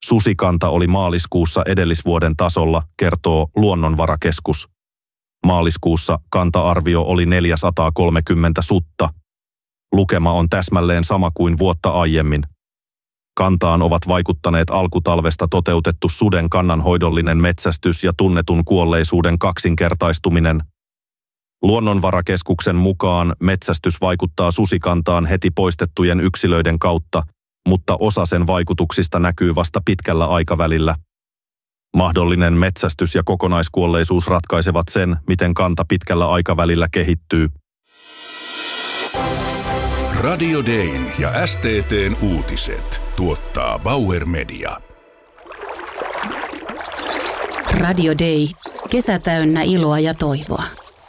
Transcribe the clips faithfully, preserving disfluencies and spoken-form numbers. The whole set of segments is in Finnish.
Susikanta oli maaliskuussa edellisvuoden tasolla, kertoo Luonnonvarakeskus. Maaliskuussa kanta-arvio oli neljäsataakolmekymmentä sutta. Lukema on täsmälleen sama kuin vuotta aiemmin. Kantaan ovat vaikuttaneet alkutalvesta toteutettu suden kannanhoidollinen metsästys ja tunnetun kuolleisuuden kaksinkertaistuminen. Luonnonvarakeskuksen mukaan metsästys vaikuttaa susikantaan heti poistettujen yksilöiden kautta, mutta osa sen vaikutuksista näkyy vasta pitkällä aikavälillä. Mahdollinen metsästys ja kokonaiskuolleisuus ratkaisevat sen, miten kanta pitkällä aikavälillä kehittyy. Radio Dayn ja S T T:n uutiset tuottaa Bauer Media. Radio Day. Kesä täynnä iloa ja toivoa.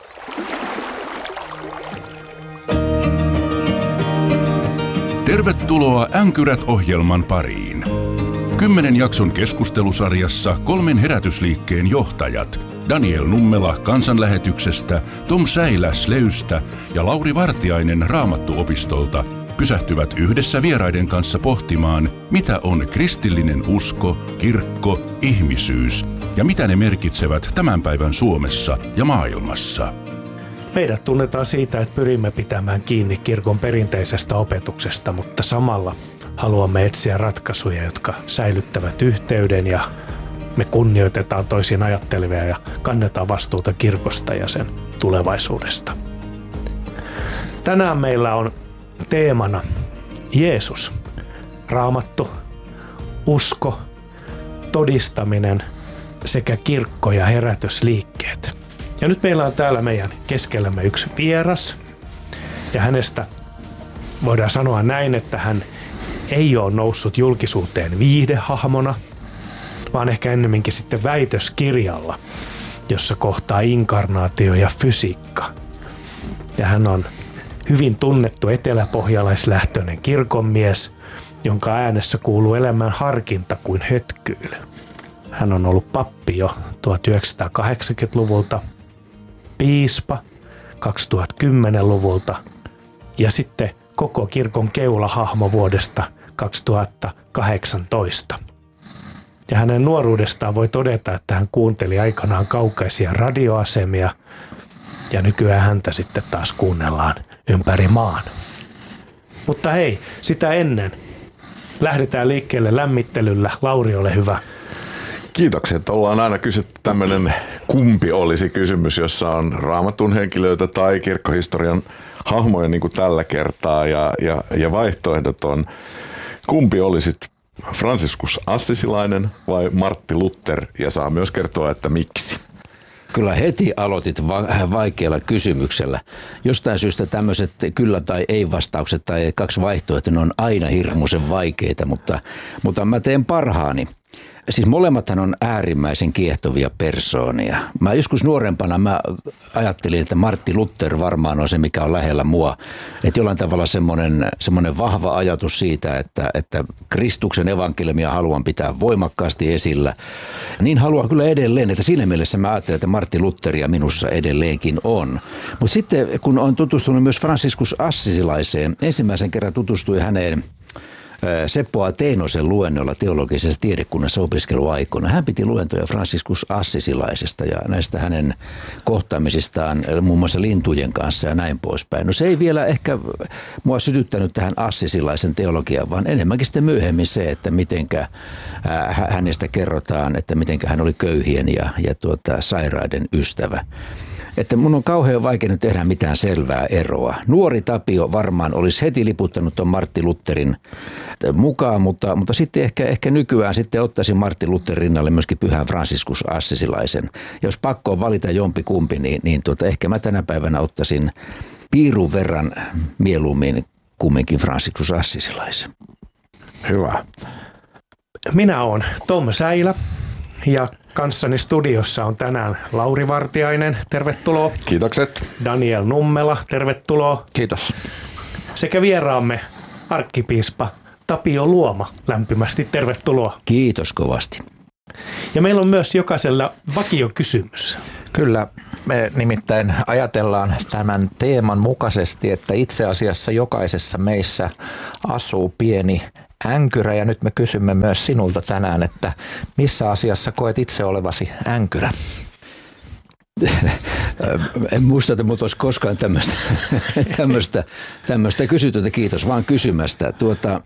Tervetuloa Änkyrät-ohjelman pariin. Kymmenen jakson keskustelusarjassa kolmen herätysliikkeen johtajat Daniel Nummela Kansanlähetyksestä, Tom Säilä Sleystä ja Lauri Vartiainen Raamattuopistolta pysähtyvät yhdessä vieraiden kanssa pohtimaan, mitä on kristillinen usko, kirkko, ihmisyys ja mitä ne merkitsevät tämän päivän Suomessa ja maailmassa. Meidät tunnetaan siitä, että pyrimme pitämään kiinni kirkon perinteisestä opetuksesta, mutta samalla haluamme etsiä ratkaisuja, jotka säilyttävät yhteyden ja me kunnioitetaan toisin ajattelevia ja kannetaan vastuuta kirkosta ja sen tulevaisuudesta. Tänään meillä on teemana Jeesus, Raamattu, usko, todistaminen sekä kirkko ja herätysliikkeet. Ja nyt meillä on täällä meidän keskellämme yksi vieras ja hänestä voidaan sanoa näin, että hän ei ole noussut julkisuuteen viihdehahmona, vaan ehkä ennemminkin sitten väitöskirjalla, jossa kohtaa inkarnaatio ja fysiikka. Ja hän on hyvin tunnettu eteläpohjalaislähtöinen kirkonmies, jonka äänessä kuuluu elämän harkinta kuin hötkyily. Hän on ollut pappi jo tuhatyhdeksänsataakahdeksankymmentäluvulta, piispa kaksituhattakymmenluvulta ja sitten koko kirkon keulahahmo vuodesta kaksituhattakahdeksantoista. Ja hänen nuoruudestaan voi todeta, että hän kuunteli aikanaan kaukaisia radioasemia ja nykyään häntä sitten taas kuunnellaan ympäri maan. Mutta hei, sitä ennen lähdetään liikkeelle lämmittelyllä. Lauri, ole hyvä. Kiitokset. Ollaan aina kysytty tämmöinen kumpi olisi kysymys, jossa on Raamatun henkilöitä tai kirkkohistorian hahmoja niin kuin tällä kertaa. Ja, ja, ja vaihtoehdot on, kumpi olisit Franciscus Assisilainen vai Martti Luther, ja saa myös kertoa, että miksi. Kyllä heti aloitit va- vaikealla kysymyksellä. Jostain syystä tämmöiset kyllä tai ei vastaukset tai kaksi vaihtoehtoa, ne on aina hirmuisen vaikeita, mutta, mutta mä teen parhaani. Siis molemmathan on äärimmäisen kiehtovia persoonia. Mä joskus nuorempana mä ajattelin, että Martti Luther varmaan on se, mikä on lähellä mua. Että jollain tavalla semmoinen, semmoinen vahva ajatus siitä, että, että Kristuksen evankeliumia haluan pitää voimakkaasti esillä. Niin haluan kyllä edelleen, että siinä mielessä mä ajattelen, että Martti Lutheria minussa edelleenkin on. Mutta sitten kun on tutustunut myös Franciscus Assisilaiseen, ensimmäisen kerran tutustui häneen Seppo Ateenosen luennolla teologisessa tiedekunnassa opiskeluaikoina. Hän piti luentoja Franciscus Assisilaisesta ja näistä hänen kohtaamisistaan muun muassa lintujen kanssa ja näin poispäin. No se ei vielä ehkä mua sytyttänyt tähän assisilaisen teologiaan, vaan enemmänkin sitten myöhemmin se, että mitenkä hänestä kerrotaan, että mitenkä hän oli köyhien ja, ja tuota, sairaiden ystävä. Että mun on kauhean vaikea nyt tehdä mitään selvää eroa. Nuori Tapio varmaan olisi heti liputtanut tuon Martti Lutherin mukaan, mutta, mutta sitten ehkä, ehkä nykyään sitten ottaisin Martti Lutherin rinnalle myöskin pyhän Franciscus Assisilaisen. Jos pakko on valita jompi kumpi, niin, niin tuota, ehkä mä tänä päivänä ottaisin piirun verran mieluummin kumminkin Franciscus Assisilaisen. Hyvä. Minä olen Tom Säilä ja kanssani studiossa on tänään Lauri Vartiainen, tervetuloa. Kiitokset. Daniel Nummela, tervetuloa. Kiitos. Sekä vieraamme arkkipiispa Tapio Luoma, lämpimästi tervetuloa. Kiitos kovasti. Ja meillä on myös jokaisella vakiokysymys. Kyllä, me nimittäin ajatellaan tämän teeman mukaisesti, että itse asiassa jokaisessa meissä asuu pieni änkyrä ja nyt me kysymme myös sinulta tänään, että missä asiassa koet itse olevasi änkyrä? En muista, että minulta olisi koskaan tämmöistä, tämmöistä, tämmöistä kysytöntä, kiitos vaan kysymästä. Tuota,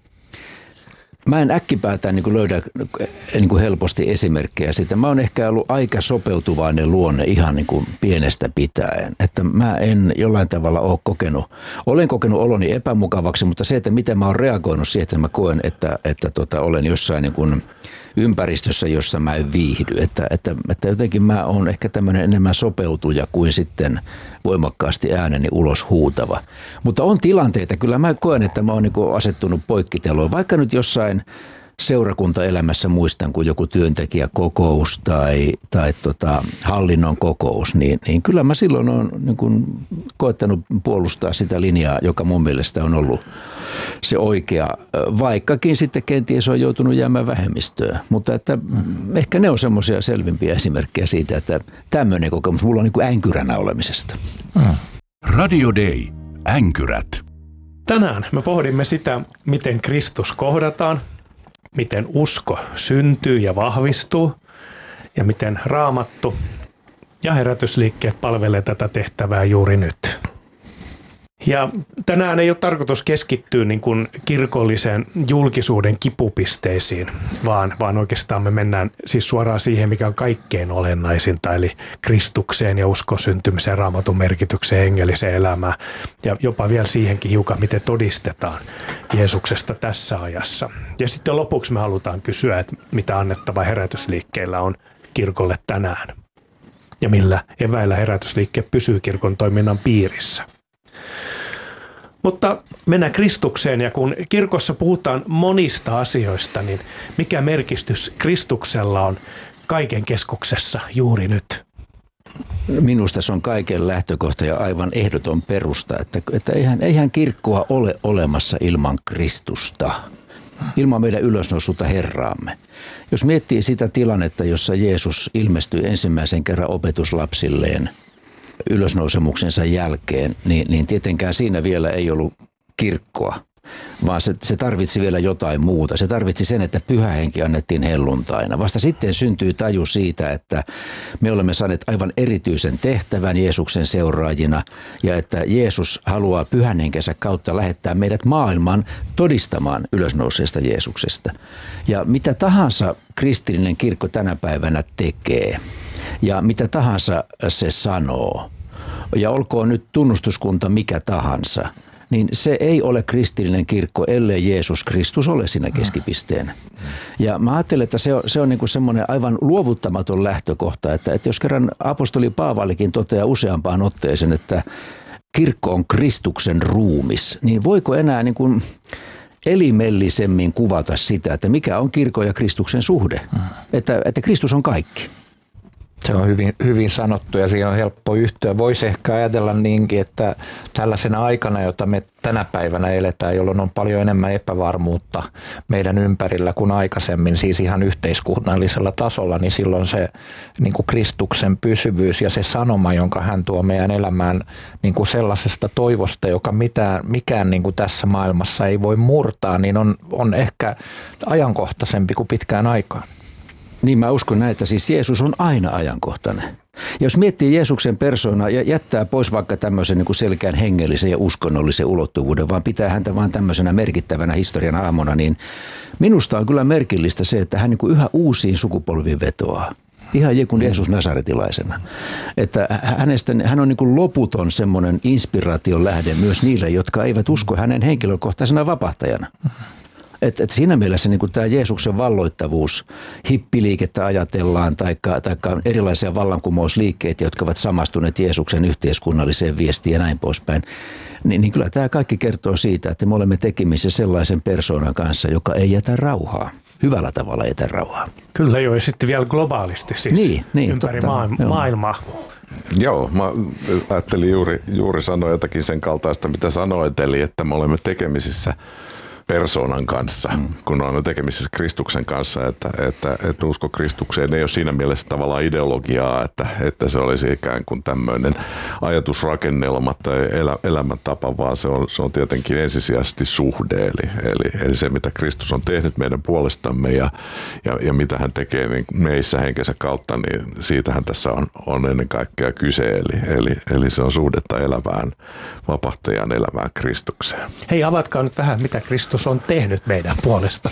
mä en äkkipäätään niin kuin löydä niin kuin helposti esimerkkejä siitä. Mä oon ehkä ollut aika sopeutuvainen luonne ihan niin kuin pienestä pitäen. Että mä en jollain tavalla ole kokenut, olen kokenut oloni epämukavaksi, mutta se, että miten mä oon reagoinut siihen, että mä koen, että, että tota, olen jossain niin kuin ympäristössä, jossa mä en viihdy. Että, että, että jotenkin mä oon ehkä tämmöinen enemmän sopeutuja kuin sitten voimakkaasti ääneni ulos huutava. Mutta on tilanteita, kyllä mä koen, että mä oon niin kuin asettunut poikkiteloon. Vaikka nyt jossain seurakuntaelämässä muistan, kun joku työntekijäkokous tai, tai tota, hallinnon kokous, niin, niin kyllä mä silloin oon niin kuin koettanut puolustaa sitä linjaa, joka mun mielestä on ollut se oikea, vaikkakin sitten kenties on joutunut jäämään vähemmistöön. Mutta että ehkä ne on semmoisia selvimpiä esimerkkejä siitä, että tämmöinen kokemus mulla on niin kuin änkyränä olemisesta. Hmm. Radio Day. Änkyrät. Tänään me pohdimme sitä, miten Kristus kohdataan, miten usko syntyy ja vahvistuu ja miten Raamattu ja herätysliikkeet palvelee tätä tehtävää juuri nyt. Ja tänään ei ole tarkoitus keskittyä niin kuin kirkollisen julkisuuden kipupisteisiin, vaan, vaan oikeastaan me mennään siis suoraan siihen, mikä on kaikkein olennaisinta, eli Kristukseen ja uskon syntymiseen, Raamatun merkitykseen, hengelliseen elämään ja jopa vielä siihenkin hiukan, miten todistetaan Jeesuksesta tässä ajassa. Ja sitten lopuksi me halutaan kysyä, että mitä annettava herätysliikkeellä on kirkolle tänään ja millä eväillä herätysliikkeet pysyy kirkon toiminnan piirissä. Mutta mennään Kristukseen, ja kun kirkossa puhutaan monista asioista, niin mikä merkitys Kristuksella on kaiken keskuksessa juuri nyt? Minusta se on kaiken lähtökohta ja aivan ehdoton perusta, että, että eihän, eihän kirkkoa ole olemassa ilman Kristusta, ilman meidän ylösnousuta Herraamme. Jos miettii sitä tilannetta, jossa Jeesus ilmestyi ensimmäisen kerran opetuslapsilleen ylösnousemuksensa jälkeen, niin, niin tietenkään siinä vielä ei ollut kirkkoa, vaan se, se tarvitsi vielä jotain muuta. Se tarvitsi sen, että pyhä henki annettiin helluntaina. Vasta sitten syntyy taju siitä, että me olemme saaneet aivan erityisen tehtävän Jeesuksen seuraajina ja että Jeesus haluaa pyhän henkensä kautta lähettää meidät maailmaan todistamaan ylösnouseesta Jeesuksesta. Ja mitä tahansa kristillinen kirkko tänä päivänä tekee, ja mitä tahansa se sanoo, ja olkoon nyt tunnustuskunta mikä tahansa, niin se ei ole kristillinen kirkko, ellei Jeesus Kristus ole siinä keskipisteen. Ja mä ajattelen, että se on, se on niin kuin semmoinen aivan luovuttamaton lähtökohta, että, että jos kerran apostoli Paavalikin toteaa useampaan otteeseen, että kirkko on Kristuksen ruumis, niin voiko enää niin kuin elimellisemmin kuvata sitä, että mikä on kirkon ja Kristuksen suhde, että, että Kristus on kaikki. Se on hyvin, hyvin sanottu ja siihen on helppo yhtyä. Voisi ehkä ajatella niinkin, että tällaisena aikana, jota me tänä päivänä eletään, jolloin on paljon enemmän epävarmuutta meidän ympärillä kuin aikaisemmin, siis ihan yhteiskunnallisella tasolla, niin silloin se niin kuin Kristuksen pysyvyys ja se sanoma, jonka hän tuo meidän elämään niin kuin sellaisesta toivosta, joka mitään, mikään niin kuin tässä maailmassa ei voi murtaa, niin on, on ehkä ajankohtaisempi kuin pitkään aikaan. Niin mä uskon näin, että siis Jeesus on aina ajankohtainen. Ja jos miettii Jeesuksen persoonaa ja jättää pois vaikka tämmöisen niin kuin selkeän hengellisen ja uskonnollisen ulottuvuuden, vaan pitää häntä vaan tämmöisenä merkittävänä historian hahmona, niin minusta on kyllä merkillistä se, että hän niin kuin yhä uusiin sukupolviin vetoaa. Ihan kuin Jeesus nasaretilaisena. Että hänestä, hän on niin kuin loputon semmoinen inspiraation lähde myös niille, jotka eivät usko hänen henkilökohtaisena vapahtajana. Että et siinä mielessä niin tämä Jeesuksen valloittavuus, hippiliikettä ajatellaan, tai erilaisia vallankumousliikkeitä, jotka ovat samastuneet Jeesuksen yhteiskunnalliseen viestiin ja näin poispäin, niin, niin kyllä tämä kaikki kertoo siitä, että me olemme tekemisissä sellaisen persoonan kanssa, joka ei jätä rauhaa. Hyvällä tavalla jätä rauhaa. Kyllä joo, ja sitten vielä globaalisti siis niin, niin, ympäri totta, maailma, joo. maailmaa. Joo, mä ajattelin juuri, juuri sanoa jotakin sen kaltaista, mitä sanoit, eli että me olemme tekemisissä persoonan kanssa, mm. kun on tekemisissä Kristuksen kanssa, että, että, että usko Kristukseen ei ole siinä mielessä tavallaan ideologiaa, että, että se olisi ikään kuin tämmöinen ajatusrakennelma tai elä, elämäntapa, vaan se on, se on tietenkin ensisijaisesti suhde, eli, eli, eli se mitä Kristus on tehnyt meidän puolestamme ja, ja, ja mitä hän tekee niin meissä henkensä kautta, niin siitähän tässä on, on ennen kaikkea kyse, eli, eli, eli se on suhdetta elävään, vapahtajan elämään Kristukseen. Hei, avatkaa nyt vähän, mitä Kristus on tehnyt meidän puolesta.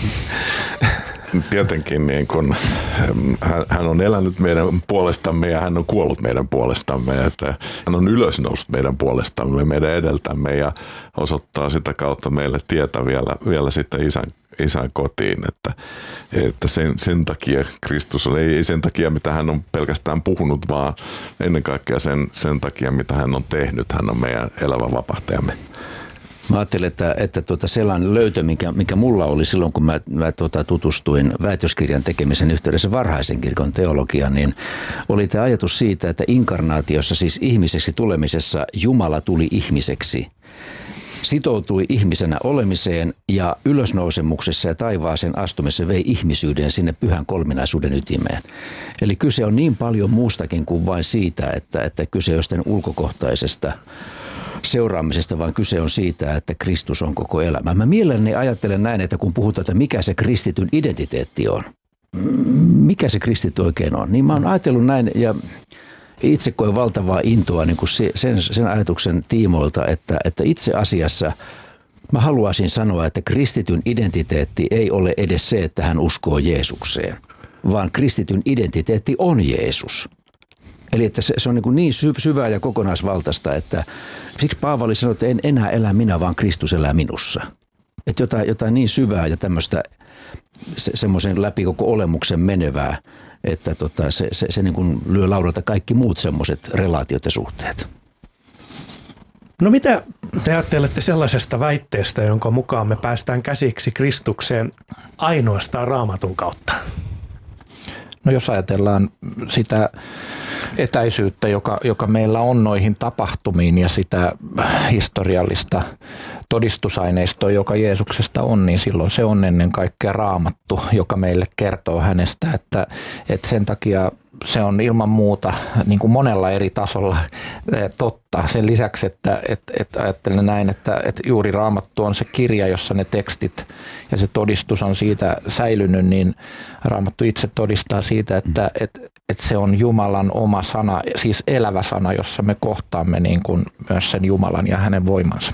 Tietenkin niin kun, hän on elänyt meidän puolestamme ja hän on kuollut meidän puolestamme. Että hän on ylösnoussut meidän puolestamme, meidän edeltämme ja osoittaa sitä kautta meille tietä vielä, vielä sitten isän, isän kotiin. Että, että sen, sen takia Kristus on, ei sen takia mitä hän on pelkästään puhunut, vaan ennen kaikkea sen, sen takia mitä hän on tehnyt. Hän on meidän elävä vapahtajamme. Mä ajattelin, että, että tuota sellainen löytö, mikä, mikä mulla oli silloin, kun mä, mä tuota, tutustuin väitöskirjan tekemisen yhteydessä varhaisen kirkon teologiaan, niin oli tämä ajatus siitä, että inkarnaatiossa, siis ihmiseksi tulemisessa, Jumala tuli ihmiseksi, sitoutui ihmisenä olemiseen ja ylösnousemuksessa ja taivaaseen astumisessa vei ihmisyyden sinne pyhän kolminaisuuden ytimeen. Eli kyse on niin paljon muustakin kuin vain siitä, että, että kyse on jostain ulkokohtaisesta seuraamisesta, vaan kyse on siitä, että Kristus on koko elämä. Mä mielelläni ajattelen näin, että kun puhutaan, että mikä se kristityn identiteetti on, mikä se kristitty oikein on, niin mä oon ajatellut näin ja itse koen valtavaa intoa niin kuin sen, sen ajatuksen tiimoilta, että, että itse asiassa mä haluaisin sanoa, että kristityn identiteetti ei ole edes se, että hän uskoo Jeesukseen, vaan kristityn identiteetti on Jeesus. Eli että se, se on niin, niin syvää ja kokonaisvaltaista, että siksi Paavali sanoi, että en enää elä minä, vaan Kristus elää minussa. Että jotain, jotain niin syvää ja tämmöistä se, semmoisen läpi koko olemuksen menevää, että tota, se, se, se niin kuin lyö laudalta kaikki muut semmoiset relaatiot ja suhteet. No mitä te ajattelette sellaisesta väitteestä, jonka mukaan me päästään käsiksi Kristukseen ainoastaan Raamatun kautta? No jos ajatellaan sitä etäisyyttä, joka, joka meillä on noihin tapahtumiin ja sitä historiallista todistusaineistoa, joka Jeesuksesta on, niin silloin se on ennen kaikkea Raamattu, joka meille kertoo hänestä, että, että sen takia se on ilman muuta niin kuin monella eri tasolla totta. Sen lisäksi, että, että, että ajattelen näin, että, että juuri Raamattu on se kirja, jossa ne tekstit ja se todistus on siitä säilynyt, niin Raamattu itse todistaa siitä, että, että, että se on Jumalan oma sana, siis elävä sana, jossa me kohtaamme niin kuin myös sen Jumalan ja hänen voimansa.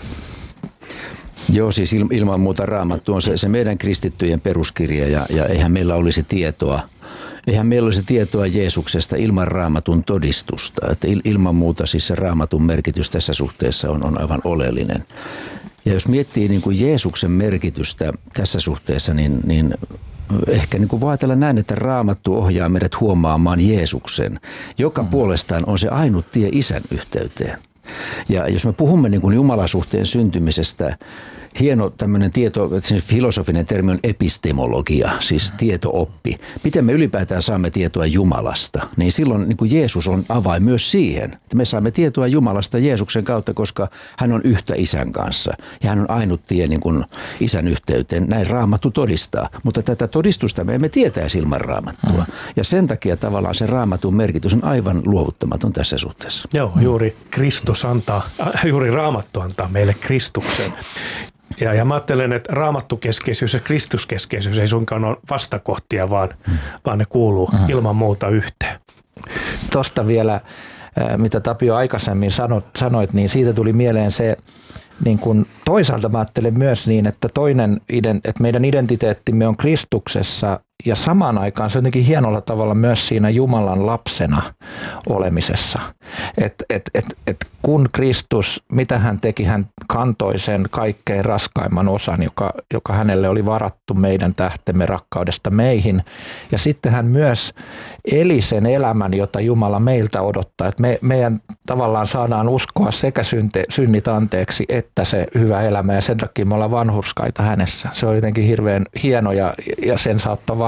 Joo, siis ilman muuta Raamattu on se, se meidän kristittyjen peruskirja ja, ja eihän meillä olisi tietoa. Eihän meillä olisi tietoa Jeesuksesta ilman Raamatun todistusta. Että ilman muuta siis se Raamatun merkitys tässä suhteessa on, on aivan oleellinen. Ja jos miettii niin kuin Jeesuksen merkitystä tässä suhteessa, niin, niin ehkä niin kuin voi ajatella näin, että Raamattu ohjaa meidät huomaamaan Jeesuksen, joka puolestaan on se ainut tie Isän yhteyteen. Ja jos me puhumme niin kuin Jumalasuhteen syntymisestä, hieno tämmöinen tieto, filosofinen termi on epistemologia, siis tieto-oppi. Miten me ylipäätään saamme tietoa Jumalasta, niin silloin niin kuin Jeesus on avain myös siihen, että me saamme tietoa Jumalasta Jeesuksen kautta, koska hän on yhtä Isän kanssa ja hän on ainut tie niin kuin Isän yhteyteen. Näin Raamattu todistaa, mutta tätä todistusta me emme tietäisi ilman Raamattua. Ja sen takia tavallaan se Raamatun merkitys on aivan luovuttamaton tässä suhteessa. Joo, juuri Kristus antaa, juuri Raamattu antaa meille Kristuksen. Ja, ja mä ajattelen, että raamattukeskeisyys ja kristuskeskeisyys ei suinkaan ole vastakohtia, vaan, mm. vaan ne kuuluu mm. ilman muuta yhteen. Tuosta vielä, mitä Tapio aikaisemmin sanoit, sanoit, niin siitä tuli mieleen se, niin kun toisaalta mä ajattelen myös niin, että, toinen, että meidän identiteettimme on Kristuksessa ja samaan aikaan se on jotenkin hienolla tavalla myös siinä Jumalan lapsena olemisessa. Että et, et, et kun Kristus, mitä hän teki, hän kantoi sen kaikkein raskaimman osan, joka, joka hänelle oli varattu meidän tähtemme rakkaudesta meihin. Ja sitten hän myös eli sen elämän, jota Jumala meiltä odottaa. Että me, meidän tavallaan saadaan uskoa sekä synte, synnit anteeksi että se hyvä elämä ja sen takia me ollaan vanhurskaita hänessä. Se on jotenkin hirveän hieno ja, ja sen saattaa vastata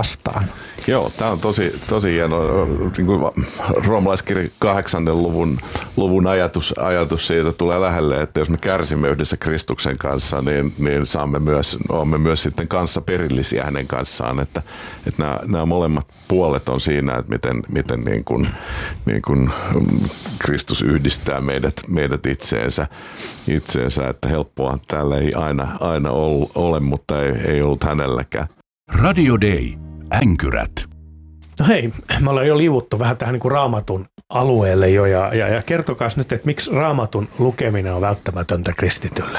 vastaan. Joo, tämä on tosi, tosi hieno. Niin kuin roomalaiskirjan kahdeksannen luvun, luvun ajatus, ajatus siitä tulee lähelle, että jos me kärsimme yhdessä Kristuksen kanssa, niin, niin saamme myös, olemme myös sitten kanssa perillisiä hänen kanssaan. Että, että nämä, nämä molemmat puolet on siinä, että miten, miten niin kuin, niin kuin Kristus yhdistää meidät, meidät itseensä, itseensä, että helppoa täällä ei aina, aina ole, mutta ei, ei ollut hänelläkään. Radio Day. Änkyrät. No hei, me ollaan jo liivuttu vähän tähän niin kuin Raamatun alueelle jo ja, ja, ja kertokaa nyt, että miksi Raamatun lukeminen on välttämätöntä kristitylle?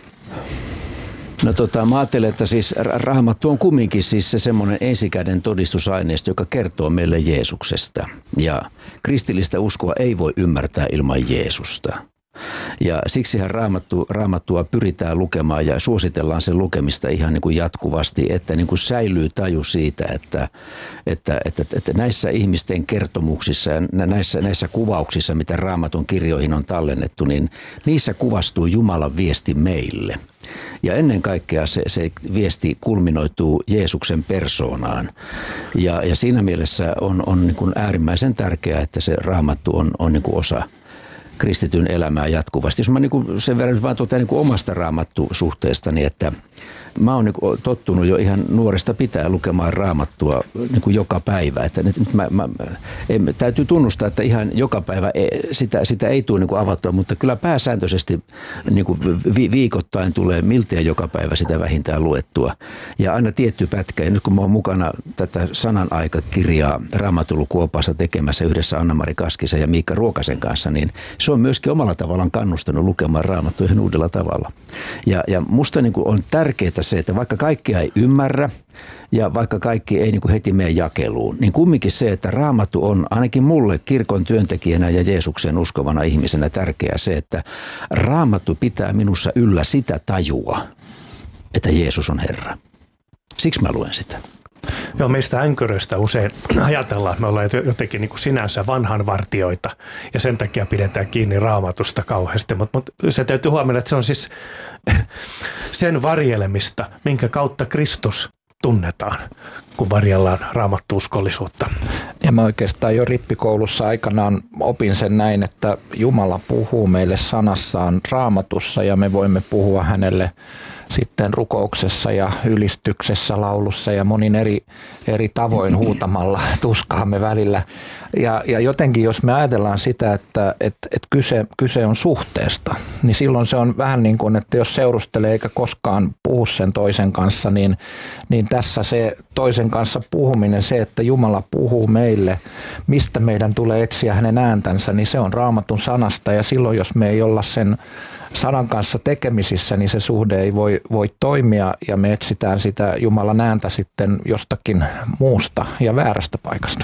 No tota, mä ajattelen, että siis Raamattu on kumminkin siis se semmoinen ensikäden todistusaineisto, joka kertoo meille Jeesuksesta. Ja kristillistä uskoa ei voi ymmärtää ilman Jeesusta. Ja siksihän raamattu, raamattua pyritään lukemaan ja suositellaan sen lukemista ihan niin kuin jatkuvasti, että niin kuin säilyy taju siitä, että, että, että, että näissä ihmisten kertomuksissa ja näissä, näissä kuvauksissa, mitä Raamatun kirjoihin on tallennettu, niin niissä kuvastuu Jumalan viesti meille. Ja ennen kaikkea se, se viesti kulminoituu Jeesuksen persoonaan. Ja, ja siinä mielessä on, on niin kuin äärimmäisen tärkeää, että se Raamattu on, on niin kuin osa kristityn elämää jatkuvasti. Jos mä niin sen verran vaan totean niin omasta raamattusuhteestani, että mä oon niin tottunut jo ihan nuoresta pitää lukemaan Raamattua niin joka päivä. Että nyt mä, mä, en, täytyy tunnustaa, että ihan joka päivä sitä, sitä ei tule niin avattua, mutta kyllä pääsääntöisesti niin vi, viikoittain tulee miltei joka päivä sitä vähintään luettua. Ja aina tietty pätkä. Ja nyt kun mä oon mukana tätä sanan aikakirjaa Raamatulukuopassa tekemässä yhdessä Anna-Mari Kaskisen ja Miikka Ruokasen kanssa, niin se on myöskin omalla tavallaan kannustanut lukemaan Raamattua ihan uudella tavalla. Ja, ja musta niin on tärkeää se, että vaikka kaikkia ei ymmärrä ja vaikka kaikki ei niin kuin heti mene jakeluun, niin kumminkin se, että Raamattu on ainakin mulle kirkon työntekijänä ja Jeesuksen uskovana ihmisenä tärkeää se, että Raamattu pitää minussa yllä sitä tajua, että Jeesus on Herra. Siksi mä luen sitä. Joo, meistä änköröistä usein ajatellaan, että me ollaan jotenkin niin kuin sinänsä vanhanvartijoita ja sen takia pidetään kiinni Raamatusta kauheasti, mutta, mutta se täytyy huomioida, että se on siis sen varjelemista, minkä kautta Kristus tunnetaan, kun varjellaan raamattuuskollisuutta. Ja mä oikeastaan jo rippikoulussa aikanaan opin sen näin, että Jumala puhuu meille sanassaan Raamatussa ja me voimme puhua hänelle sitten rukouksessa ja ylistyksessä, laulussa ja monin eri, eri tavoin huutamalla tuskaamme välillä. Ja, ja jotenkin jos me ajatellaan sitä, että et, et kyse, kyse on suhteesta, niin silloin se on vähän niin kuin, että jos seurustelee eikä koskaan puhu sen toisen kanssa, niin, niin tässä se toisen kanssa puhuminen, se, että Jumala puhuu meille, mistä meidän tulee etsiä hänen ääntänsä, niin se on Raamatun sanasta ja silloin jos me ei olla sen sanan kanssa tekemisissä, niin se suhde ei voi, voi toimia ja me etsitään sitä Jumalan ääntä sitten jostakin muusta ja väärästä paikasta.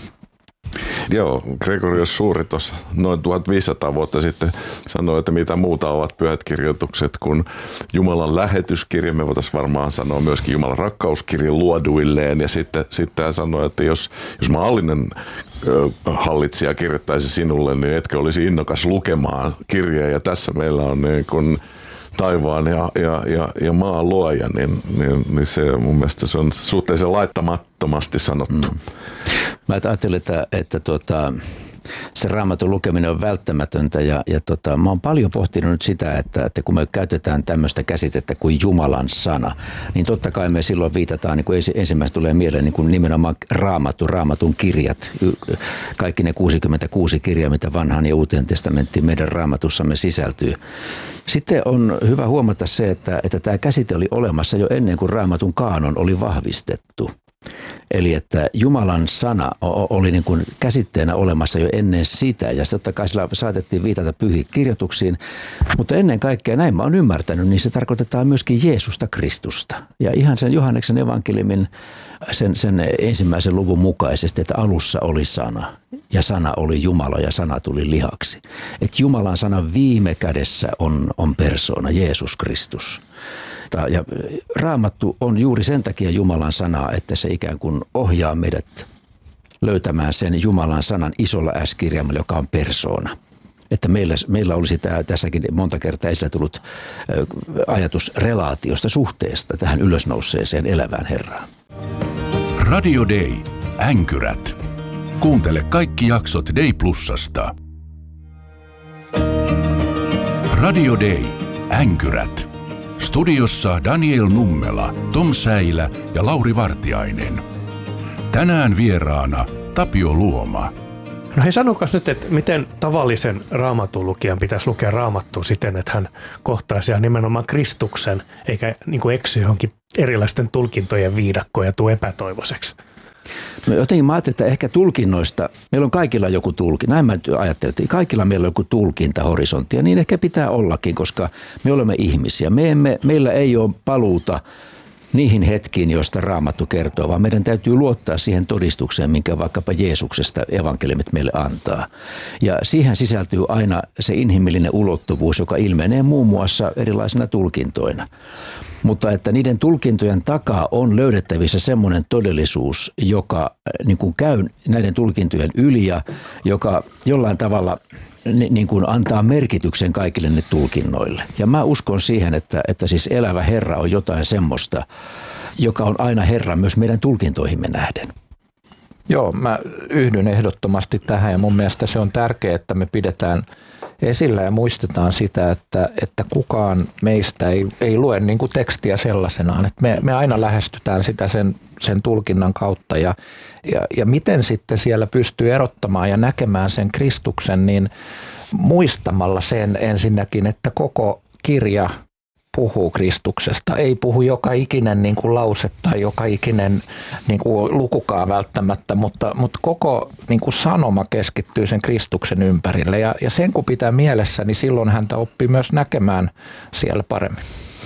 Joo, Gregorius Suuri tuossa noin tuhatviisisataa vuotta sitten sanoi, että mitä muuta ovat pyhät kirjoitukset kuin Jumalan lähetyskirja. Me voitaisiin varmaan sanoa myöskin Jumalan rakkauskirja luoduilleen. Ja sitten, sitten hän sanoi, että jos, jos maallinen hallitsija kirjoittaisi sinulle, niin etkö olisi innokas lukemaan kirjaa. Ja tässä meillä on niin kuin taivaan ja, ja, ja, ja maan luoja, niin, niin, niin se mun mielestä se on suhteellisen laittamattomasti sanottu. Mm. Mä ajattelen, että, että tuota, se Raamatun lukeminen on välttämätöntä ja, ja tota, mä oon paljon pohtinut nyt sitä, että, että kun me käytetään tämmöistä käsitettä kuin Jumalan sana, niin totta kai me silloin viitataan, niin kuin ensimmäistä tulee mieleen niin kuin nimenomaan Raamattu, Raamatun kirjat, kaikki ne kuusikymmentäkuusi kirjaa, mitä vanhaan ja uuteen testamenttiin meidän Raamatussamme sisältyy. Sitten on hyvä huomata se, että, että tämä käsite oli olemassa jo ennen kuin Raamatun kaanon oli vahvistettu. Eli että Jumalan sana oli niin kuin käsitteenä olemassa jo ennen sitä ja totta kai sillä saatettiin viitata pyhiin kirjoituksiin, mutta ennen kaikkea näin mä oon ymmärtänyt, niin se tarkoitetaan myöskin Jeesusta Kristusta. Ja ihan sen Johanneksen evankeliumin sen, sen ensimmäisen luvun mukaisesti, että alussa oli sana ja sana oli Jumala ja sana tuli lihaksi. Että Jumalan sana viime kädessä on, on persoona, Jeesus Kristus. Ja Raamattu on juuri sen takia Jumalan sanaa, että se ikään kuin ohjaa meidät löytämään sen Jumalan sanan isolla S-kirjaimella, joka on persoona. Että meillä, meillä olisi tämä, tässäkin monta kertaa esille tullut ajatus relaatiosta, suhteesta tähän ylösnouseeseen elävään Herraan. Radio Day. Änkyrät. Kuuntele kaikki jaksot Day Plusasta. Radio Day. Änkyrät. Studiossa Daniel Nummela, Tom Säilä ja Lauri Vartiainen. Tänään vieraana Tapio Luoma. No hei, sanokas nyt, että miten tavallisen raamatun lukijan pitäisi lukea raamattua siten, että hän kohtaisi nimenomaan Kristuksen, eikä niin kuin eksy johonkin erilaisten tulkintojen viidakkoon ja tule epätoivoiseksi. No jotenkin mä ajattelin, että ehkä tulkinnoista, meillä on kaikilla joku tulkinta, näin mä nyt ajattelin, että kaikilla meillä on joku tulkintahorisontti ja niin ehkä pitää ollakin, koska me olemme ihmisiä. Me emme, meillä ei ole paluuta niihin hetkiin, joista Raamattu kertoo, vaan meidän täytyy luottaa siihen todistukseen, minkä vaikkapa Jeesuksesta evankeliumit meille antaa. Ja siihen sisältyy aina se inhimillinen ulottuvuus, joka ilmenee muun muassa erilaisina tulkintoina. Mutta että niiden tulkintojen takaa on löydettävissä semmoinen todellisuus, joka niin kuin käy näiden tulkintojen yli ja joka jollain tavalla niin kuin antaa merkityksen kaikille ne tulkinnoille. Ja mä uskon siihen, että, että siis elävä Herra on jotain semmoista, joka on aina Herra myös meidän tulkintoihimme nähden. Joo, mä yhdyn ehdottomasti tähän ja mun mielestä se on tärkeää, että me pidetään esillä ja muistetaan sitä, että, että kukaan meistä ei, ei lue niin kuin tekstiä sellaisenaan. Että me, me aina lähestytään sitä sen, sen tulkinnan kautta ja, ja, ja miten sitten siellä pystyy erottamaan ja näkemään sen Kristuksen, niin muistamalla sen ensinnäkin, että koko kirja puhuu Kristuksesta. Ei puhu joka ikinen niin kuin lause tai joka ikinen niin kuin lukukaan välttämättä, mutta, mutta koko niin kuin sanoma keskittyy sen Kristuksen ympärille. Ja, ja sen kun pitää mielessä, niin silloin häntä oppii myös näkemään siellä paremmin.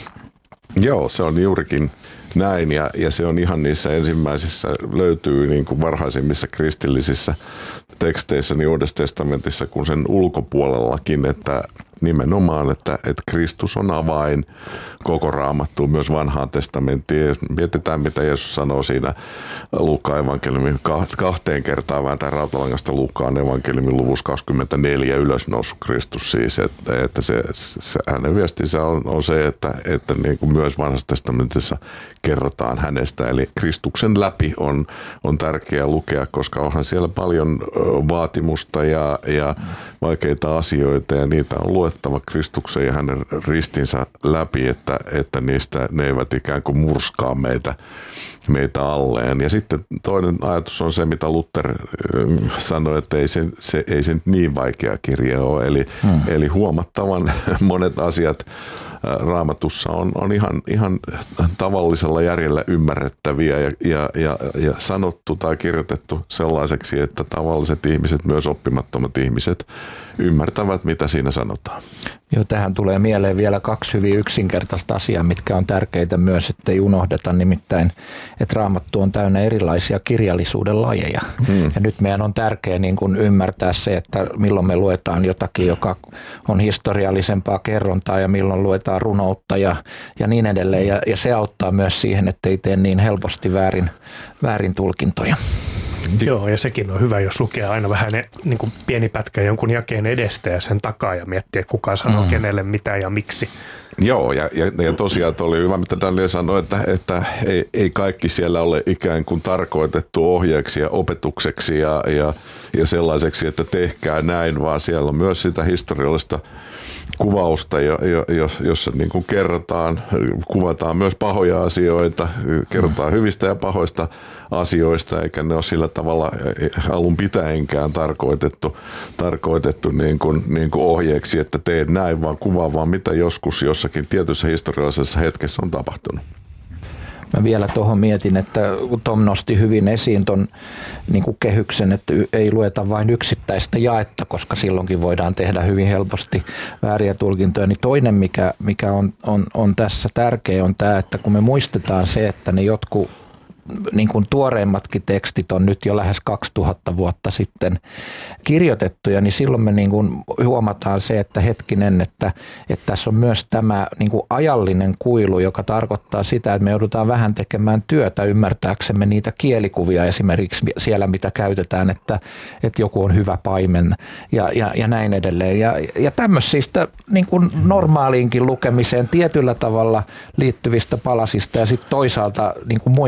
Joo, se on juurikin näin ja, ja se on ihan niissä ensimmäisissä, löytyy niin kuin varhaisimmissa kristillisissä teksteissä niin Uudessa testamentissa kuin sen ulkopuolellakin, että nimenomaan, että, että Kristus on avain koko Raamattuun, myös vanhaan testamenttiin. Mietitään, mitä Jeesus sanoo siinä Luukkaan evankeliumin kahteen kertaan vääntää rautalangasta Luukkaan evankeliumin luvussa kaksikymmentäneljä ylösnoussut Kristus siis, että, että se, se, hänen viestinsä on, on se, että, että niin kuin myös vanhassa testamentissa kerrotaan hänestä, eli Kristuksen läpi on, on tärkeää lukea, koska onhan siellä paljon vaatimusta ja, ja vaikeita asioita ja niitä on luettava Kristuksen ja hänen ristinsä läpi, että, että niistä ne eivät ikään kuin murskaa meitä, meitä alleen. Ja sitten toinen ajatus on se, mitä Luther sanoi, että ei se, se, ei se niin vaikea kirja ole. Eli, hmm. eli huomattavan monet asiat Raamatussa on, on ihan, ihan tavallisella järjellä ymmärrettäviä ja, ja, ja, ja sanottu tai kirjoitettu sellaiseksi, että tavalliset ihmiset, myös oppimattomat ihmiset, ymmärtävät, mitä siinä sanotaan. Joo, tähän tulee mieleen vielä kaksi hyvin yksinkertaista asiaa, mitkä on tärkeitä myös, ettei unohdeta, nimittäin, että Raamattu on täynnä erilaisia kirjallisuuden lajeja. Hmm. Ja nyt meidän on tärkeää niin kuin ymmärtää se, että milloin me luetaan jotakin, joka on historiallisempaa kerrontaa ja milloin luetaan runoutta ja, ja niin edelleen. Ja, ja se auttaa myös siihen, ettei tee niin helposti väärin, väärin tulkintoja. Joo, ja sekin on hyvä, jos lukee aina vähän ne, niin kuin pieni pätkä jonkun jakeen edestä ja sen takaa ja miettiä, että kuka sanoo mm. kenelle mitä ja miksi. Joo, ja, ja, ja tosiaan oli hyvä, mitä Daniel sanoi, että, että ei, ei kaikki siellä ole ikään kuin tarkoitettu ohjeeksi ja opetukseksi ja, ja, ja sellaiseksi, että tehkää näin, vaan siellä on myös sitä historiallista kuvausta, jossa niin kuin kerrotaan, kuvataan myös pahoja asioita, kerrotaan hyvistä ja pahoista asioista, eikä ne ole sillä tavalla alun pitäenkään tarkoitettu, tarkoitettu niin kuin, niin kuin ohjeeksi, että tee näin, vaan kuvaa vaan mitä joskus jossakin tietyssä historiallisessa hetkessä on tapahtunut. Mä vielä tuohon mietin, että Tom nosti hyvin esiin ton niin kuin kehyksen, että ei lueta vain yksittäistä jaetta, koska silloinkin voidaan tehdä hyvin helposti vääriä tulkintoja. Niin toinen, mikä, mikä on, on, on tässä tärkeä, on tämä, että kun me muistetaan se, että ne jotkut niin kuin tuoreimmatkin tekstit on nyt jo lähes kaksituhatta vuotta sitten kirjoitettuja, niin silloin me niin kuin huomataan se, että hetkinen, että, että tässä on myös tämä niin kuin ajallinen kuilu, joka tarkoittaa sitä, että me joudutaan vähän tekemään työtä ymmärtääksemme niitä kielikuvia esimerkiksi siellä, mitä käytetään, että, että joku on hyvä paimen ja, ja, ja näin edelleen. Ja, ja tämmöisistä niin kuin normaaliinkin lukemiseen tietyllä tavalla liittyvistä palasista ja sitten toisaalta niin kuin muistaen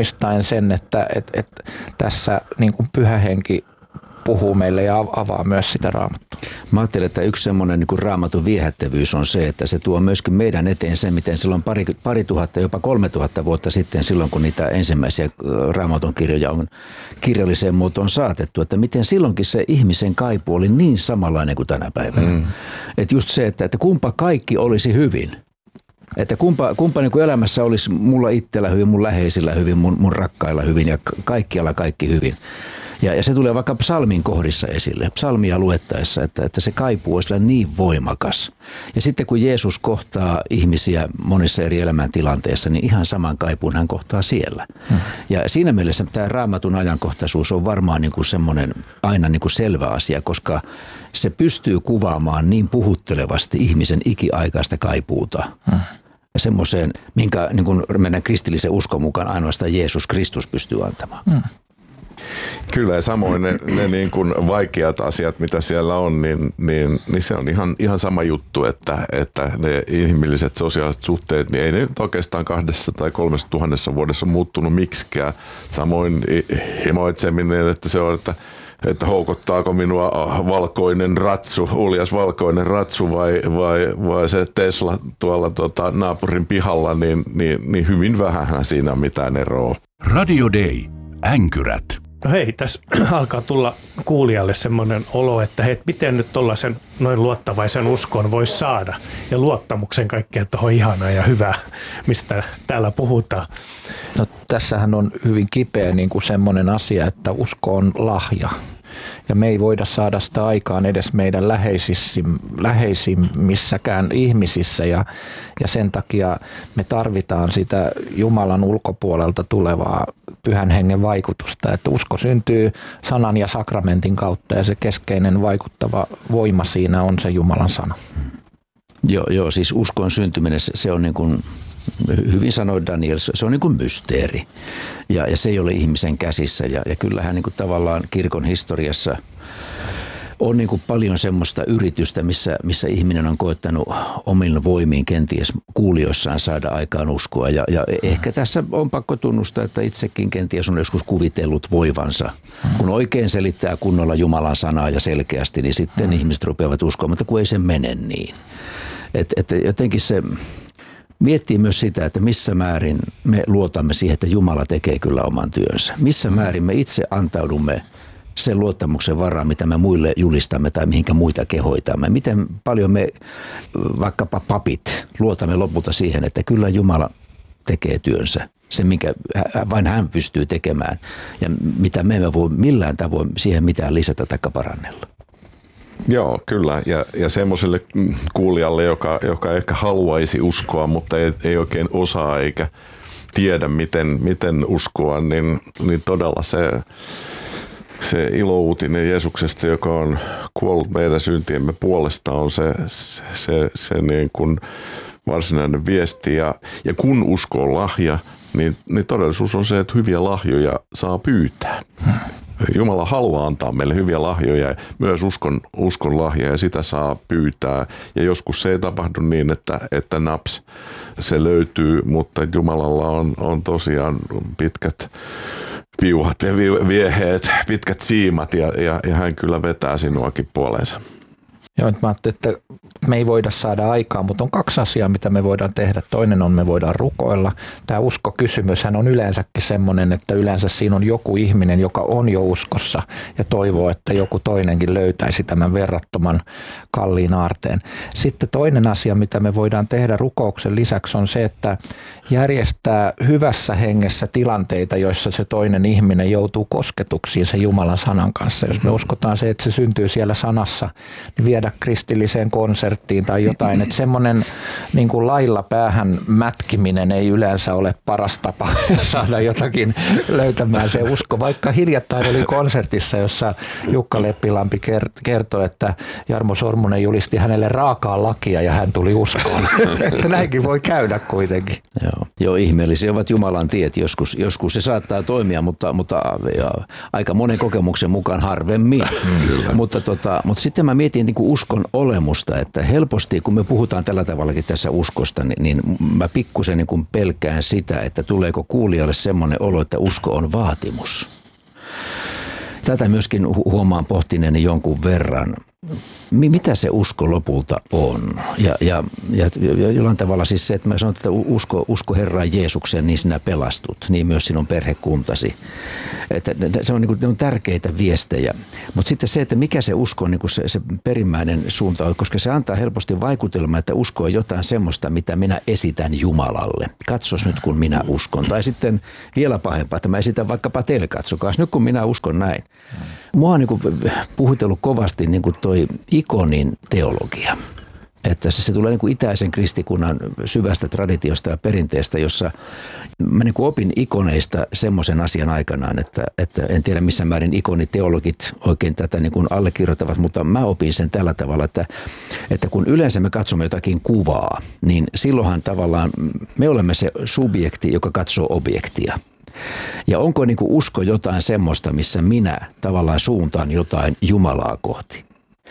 sen, että et, et tässä niin kuin Pyhä Henki puhuu meille ja avaa myös sitä Raamattua. Mä ajattelen, että yksi semmoinen niin kuin Raamatun viehättävyys on se, että se tuo myöskin meidän eteen sen, miten silloin pari, pari tuhatta, jopa kolme tuhatta vuotta sitten, silloin kun niitä ensimmäisiä Raamatun kirjoja on kirjalliseen muotoon saatettu, että miten silloinkin se ihmisen kaipuu oli niin samanlainen kuin tänä päivänä. Mm. Että just se, että, että kumpa kaikki olisi hyvin. Että kumpa, kumpa niin kuin elämässä olisi mulla itsellä hyvin, mun läheisillä hyvin, mun, mun rakkailla hyvin ja kaikkialla kaikki hyvin. Ja, ja se tulee vaikka psalmin kohdissa esille, psalmia luettaessa, että, että se kaipuu olisi niin voimakas. Ja sitten kun Jeesus kohtaa ihmisiä monissa eri elämäntilanteissa, niin ihan saman kaipuun hän kohtaa siellä. Hmm. Ja siinä mielessä tämä Raamatun ajankohtaisuus on varmaan niin kuin semmoinen aina niin kuin selvä asia, koska se pystyy kuvaamaan niin puhuttelevasti ihmisen ikiaikaista kaipuuta. Hmm. Ja semmoiseen, minkä niin kuin meidän kristillisen uskon mukaan ainoastaan Jeesus Kristus pystyy antamaan. Hmm. Kyllä, ja samoin ne, ne niin kuin vaikeat asiat, mitä siellä on, niin, niin, niin se on ihan, ihan sama juttu, että, että ne inhimilliset sosiaaliset suhteet, niin ei ne nyt oikeastaan kahdessa tai kolmessa tuhannessa vuodessa muuttunut miksikään. Samoin himoitseminen, että se on, että, että houkuttaako minua valkoinen ratsu, uljas valkoinen ratsu vai, vai, vai se Tesla tuolla tota, naapurin pihalla, niin, niin, niin hyvin vähänhän siinä on mitään eroa. Radio Day. Änkyrät. No hei, tässä alkaa tulla kuulijalle semmoinen olo, että hei, miten nyt tuollaisen noin luottavaisen uskon voisi saada ja luottamuksen kaikkea tuohon ihanaa ja hyvää, mistä täällä puhutaan. No, tässähän on hyvin kipeä niin kuin semmoinen asia, että usko on lahja. Ja me ei voida saada sitä aikaan edes meidän läheisimmissäkään ihmisissä ja, ja sen takia me tarvitaan sitä Jumalan ulkopuolelta tulevaa Pyhän Hengen vaikutusta. Että usko syntyy sanan ja sakramentin kautta ja se keskeinen vaikuttava voima siinä on se Jumalan sana. Joo, joo siis uskon syntyminen se on niin kuin hyvin sanoi Daniel, se on niin kuin mysteeri ja, ja se ei ole ihmisen käsissä ja, ja kyllähän niin kuin tavallaan kirkon historiassa on niin kuin paljon semmoista yritystä, missä, missä ihminen on koettanut omilla voimiin kenties kuulijoissaan saada aikaan uskoa ja, ja ehkä tässä on pakko tunnustaa, että itsekin kenties on joskus kuvitellut voivansa. Kun oikein selittää kunnolla Jumalan sanaa ja selkeästi, niin sitten hmm. ihmiset rupeavat uskomaan, mutta kun ei se mene niin. Et, et jotenkin se miettii myös sitä, että missä määrin me luotamme siihen, että Jumala tekee kyllä oman työnsä. Missä määrin me itse antaudumme sen luottamuksen varaan, mitä me muille julistamme tai mihinkä muita kehoitamme. Miten paljon me, vaikkapa papit, luotamme lopulta siihen, että kyllä Jumala tekee työnsä. Se, minkä vain hän pystyy tekemään ja mitä me emme voi millään tavoin siihen mitään lisätä tai parannella. Joo, kyllä. Ja, ja semmoiselle kuulijalle, joka, joka ehkä haluaisi uskoa, mutta ei, ei oikein osaa eikä tiedä, miten, miten uskoa, niin, niin todella se, se ilouutinen Jeesuksesta, joka on kuollut meidän syntiemme puolesta, on se, se, se, se niin kuin varsinainen viesti. Ja, ja kun usko on lahja, niin, niin todellisuus on se, että hyviä lahjoja saa pyytää. Jumala haluaa antaa meille hyviä lahjoja, myös uskon, uskon lahja ja sitä saa pyytää. Ja joskus se ei tapahdu niin, että, että naps se löytyy, mutta Jumalalla on, on tosiaan pitkät piuhat ja vieheet, pitkät siimat ja, ja, ja hän kyllä vetää sinuakin puoleensa. Joo, mä ajattelin, että me ei voida saada aikaa, mutta on kaksi asiaa, mitä me voidaan tehdä. Toinen on, me voidaan rukoilla. Tämä uskokysymyshän on yleensäkin semmoinen, että yleensä siinä on joku ihminen, joka on jo uskossa ja toivoo, että joku toinenkin löytäisi tämän verrattoman kalliin aarteen. Sitten toinen asia, mitä me voidaan tehdä rukouksen lisäksi on se, että järjestää hyvässä hengessä tilanteita, joissa se toinen ihminen joutuu kosketuksiin sen Jumalan sanan kanssa. Jos me uskotaan se, että se syntyy siellä sanassa, niin viedä kristilliseen konserttiin tai jotain. Että semmoinen niin kuin lailla päähän mätkiminen ei yleensä ole paras tapa saada jotakin löytämään se usko. Vaikka hiljattain oli konsertissa, jossa Jukka Leppilampi kertoi, että Jarmo Sormunen julisti hänelle raakaa lakia ja hän tuli uskoon. Näinkin voi käydä kuitenkin. Joo, Joo ihmeellisiä ovat Jumalan tiet. Joskus, joskus se saattaa toimia, mutta, mutta ja, aika monen kokemuksen mukaan harvemmin. Mutta, tota, mutta sitten mä mietin niin kuin uskon olemusta, että helposti kun me puhutaan tällä tavallakin tässä uskosta, niin, niin mä pikkusen niin kuin pelkään sitä, että tuleeko kuulijalle semmoinen olo, että usko on vaatimus. Tätä myöskin huomaan pohtineeni jonkun verran. Mitä se usko lopulta on? Ja, ja, ja jollain tavalla siis se, että mä sanon, että usko, usko Herraan Jeesukseen, niin sinä pelastut, niin myös sinun perhekuntasi. Että se on, niin kuin, ne on tärkeitä viestejä. Mutta sitten se, että mikä se usko on niin kuin se, se perimmäinen suunta on, koska se antaa helposti vaikutelman, että usko on jotain semmoista, mitä minä esitän Jumalalle. Katsos nyt, kun minä uskon. Tai sitten vielä pahempaa, että mä esitän vaikkapa teille, katsokaas nyt, kun minä uskon näin. Mua on niin kuin puhutellut kovasti niin kuin toi ikonin teologia. Että se, se tulee niin kuin itäisen kristikunnan syvästä traditiosta ja perinteestä, jossa mä niin kuin opin ikoneista semmoisen asian aikanaan, että, että en tiedä missä määrin ikoniteologit oikein tätä niin kuin allekirjoittavat, mutta mä opin sen tällä tavalla, että, että kun yleensä me katsomme jotakin kuvaa, niin silloinhan tavallaan me olemme se subjekti, joka katsoo objektia. Ja onko niin kuin usko jotain semmoista, missä minä tavallaan suuntaan jotain Jumalaa kohti?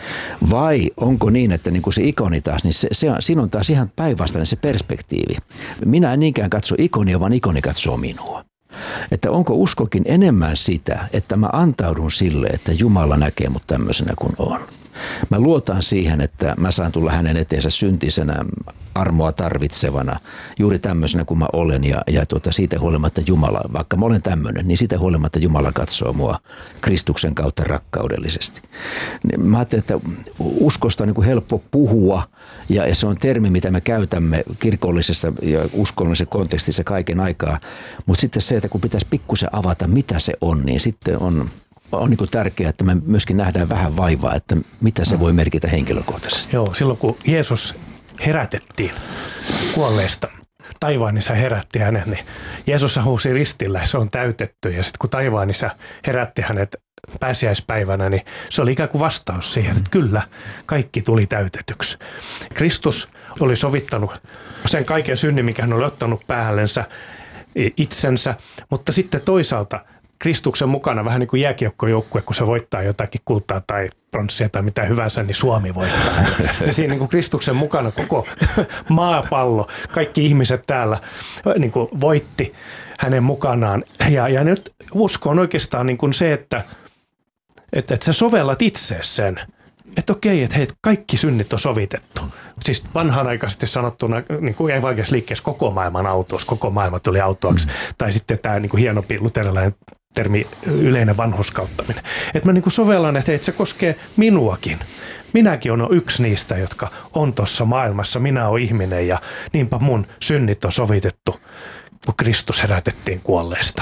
Vai onko niin, että niin kuin se ikoni taas, niin se, se on, siinä on taas ihan päinvastainen se perspektiivi. Minä en niinkään katso ikonia, vaan ikoni katsoo minua. Että onko uskokin enemmän sitä, että mä antaudun sille, että Jumala näkee mut tämmöisenä kuin on. Mä luotan siihen, että mä saan tulla hänen eteensä syntisenä, armoa tarvitsevana, juuri tämmöisenä kuin mä olen. Ja, ja tuota, siitä huolimatta Jumala, vaikka mä olen tämmöinen, niin siitä huolimatta Jumala katsoo mua Kristuksen kautta rakkaudellisesti. Mä ajattelin, että uskosta on niin kuin helppo puhua, ja, ja se on termi, mitä me käytämme kirkollisessa ja uskonnollisessa kontekstissa kaiken aikaa. Mutta sitten se, että kun pitäisi pikkusen avata, mitä se on, niin sitten on... On niin kuin tärkeää, että me myöskin nähdään vähän vaivaa, että mitä se voi merkitä henkilökohtaisesti. Joo, silloin kun Jeesus herätettiin kuolleesta, taivaan isä herätti hänet, niin Jeesus huusi ristillä, se on täytetty. Ja sitten kun taivaan isä herätti hänet pääsiäispäivänä, niin se oli ikään kuin vastaus siihen, että kyllä, kaikki tuli täytetyksi. Kristus oli sovittanut sen kaiken synnin, mikä hän oli ottanut päällensä itsensä, mutta sitten toisaalta Kristuksen mukana vähän niin kuin jääkiekkojoukkue, kun se voittaa jotakin kultaa tai pronssia tai mitä hyvänsä, niin Suomi voittaa. Ja siinä niin kuin Kristuksen mukana koko maapallo, kaikki ihmiset täällä niin kuin voitti hänen mukanaan. Ja, ja nyt usko on oikeastaan niin kuin se, että, että, että sä sovellat itseesi sen, että okei, että hei, kaikki synnit on sovitettu. Siis vanhanaikaisesti sanottuna niin kuin evankelisessa liikkeessä koko maailman autous, koko maailma tuli autoaksi. Mm. Tai sitten tämä niin kuin hienompi luterilainen termi yleinen vanhurskauttaminen. Että mä niin kuin sovellan, että hei, se koskee minuakin. Minäkin olen yksi niistä, jotka on tuossa maailmassa. Minä olen ihminen ja niinpä mun synnit on sovitettu, kun Kristus herätettiin kuolleesta.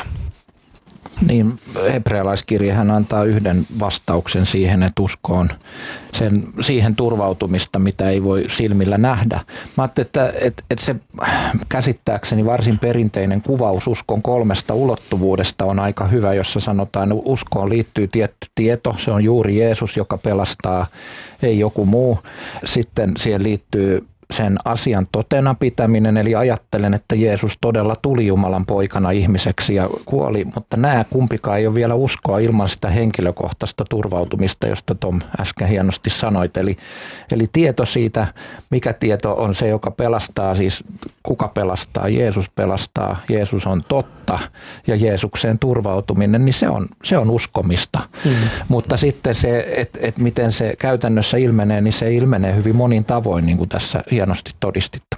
Niin, hebrealaiskirjahan antaa yhden vastauksen siihen, että usko on sen, siihen turvautumista, mitä ei voi silmillä nähdä. Mä ajattelin, että, että, että se käsittääkseni varsin perinteinen kuvaus uskon kolmesta ulottuvuudesta on aika hyvä, jossa sanotaan, että uskoon liittyy tietty tieto, se on juuri Jeesus, joka pelastaa, ei joku muu. Sitten siihen liittyy sen asian totena pitäminen, eli ajattelen, että Jeesus todella tuli Jumalan poikana ihmiseksi ja kuoli, mutta nämä kumpikaan ei ole vielä uskoa ilman sitä henkilökohtaista turvautumista, josta Tom äsken hienosti sanoit. Eli, eli tieto siitä, mikä tieto on se, joka pelastaa, siis kuka pelastaa, Jeesus pelastaa, Jeesus on totta ja Jeesukseen turvautuminen, niin se on, se on uskomista. Mm. Mutta sitten se, että et miten se käytännössä ilmenee, niin se ilmenee hyvin monin tavoin, niin kuin tässä hienosti todistitte.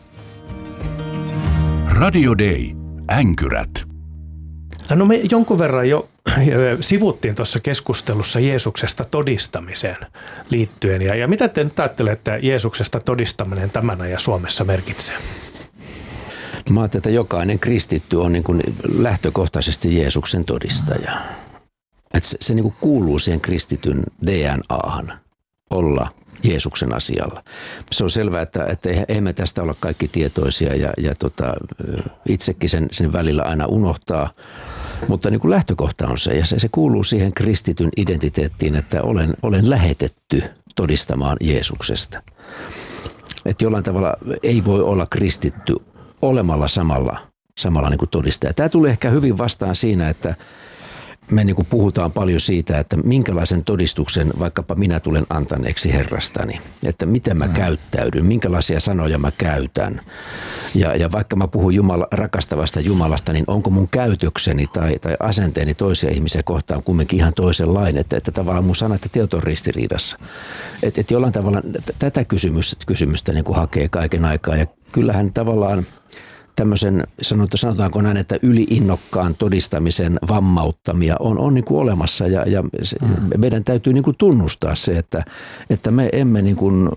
Radio Day. Änkyrät. No me jonkun verran jo sivuttiin tuossa keskustelussa Jeesuksesta todistamiseen liittyen. Ja, ja mitä te nyt ajattelette, Jeesuksesta todistaminen tämän ajan Suomessa merkitsee? Mä ajattelen, että jokainen kristitty on niin kuin lähtökohtaisesti Jeesuksen todistaja. Että se, se niin kuin kuuluu siihen kristityn D N A:han olla Jeesuksen asialla. Se on selvää, että, että ei me tästä olla kaikki tietoisia ja, ja tota, itsekin sen, sen välillä aina unohtaa. Mutta niin kuin lähtökohta on se, ja se, se kuuluu siihen kristityn identiteettiin, että olen, olen lähetetty todistamaan Jeesuksesta. Että jollain tavalla ei voi olla kristitty olemalla samalla, samalla niin kuin todistaja. Tämä tuli ehkä hyvin vastaan siinä, että me niin kuin puhutaan paljon siitä, että minkälaisen todistuksen vaikkapa minä tulen antaneeksi Herrastani, että miten mä mm. käyttäydyn, minkälaisia sanoja mä käytän. Ja, ja vaikka mä puhun Jumala, rakastavasta Jumalasta, niin onko mun käytökseni tai, tai asenteeni toisia ihmisiä kohtaan kumminkin ihan toisenlainen, että, että tavallaan mun sanat ja teot on ristiriidassa. Että et jollain tavalla tätä kysymystä, kysymystä niin kuin hakee kaiken aikaa ja kyllähän tavallaan tämmöisen, sanotaanko näin, että yliinnokkaan todistamisen vammauttamia on, on niin kuin olemassa ja, ja se, mm. meidän täytyy niin kuin tunnustaa se, että, että me emme niin kuin,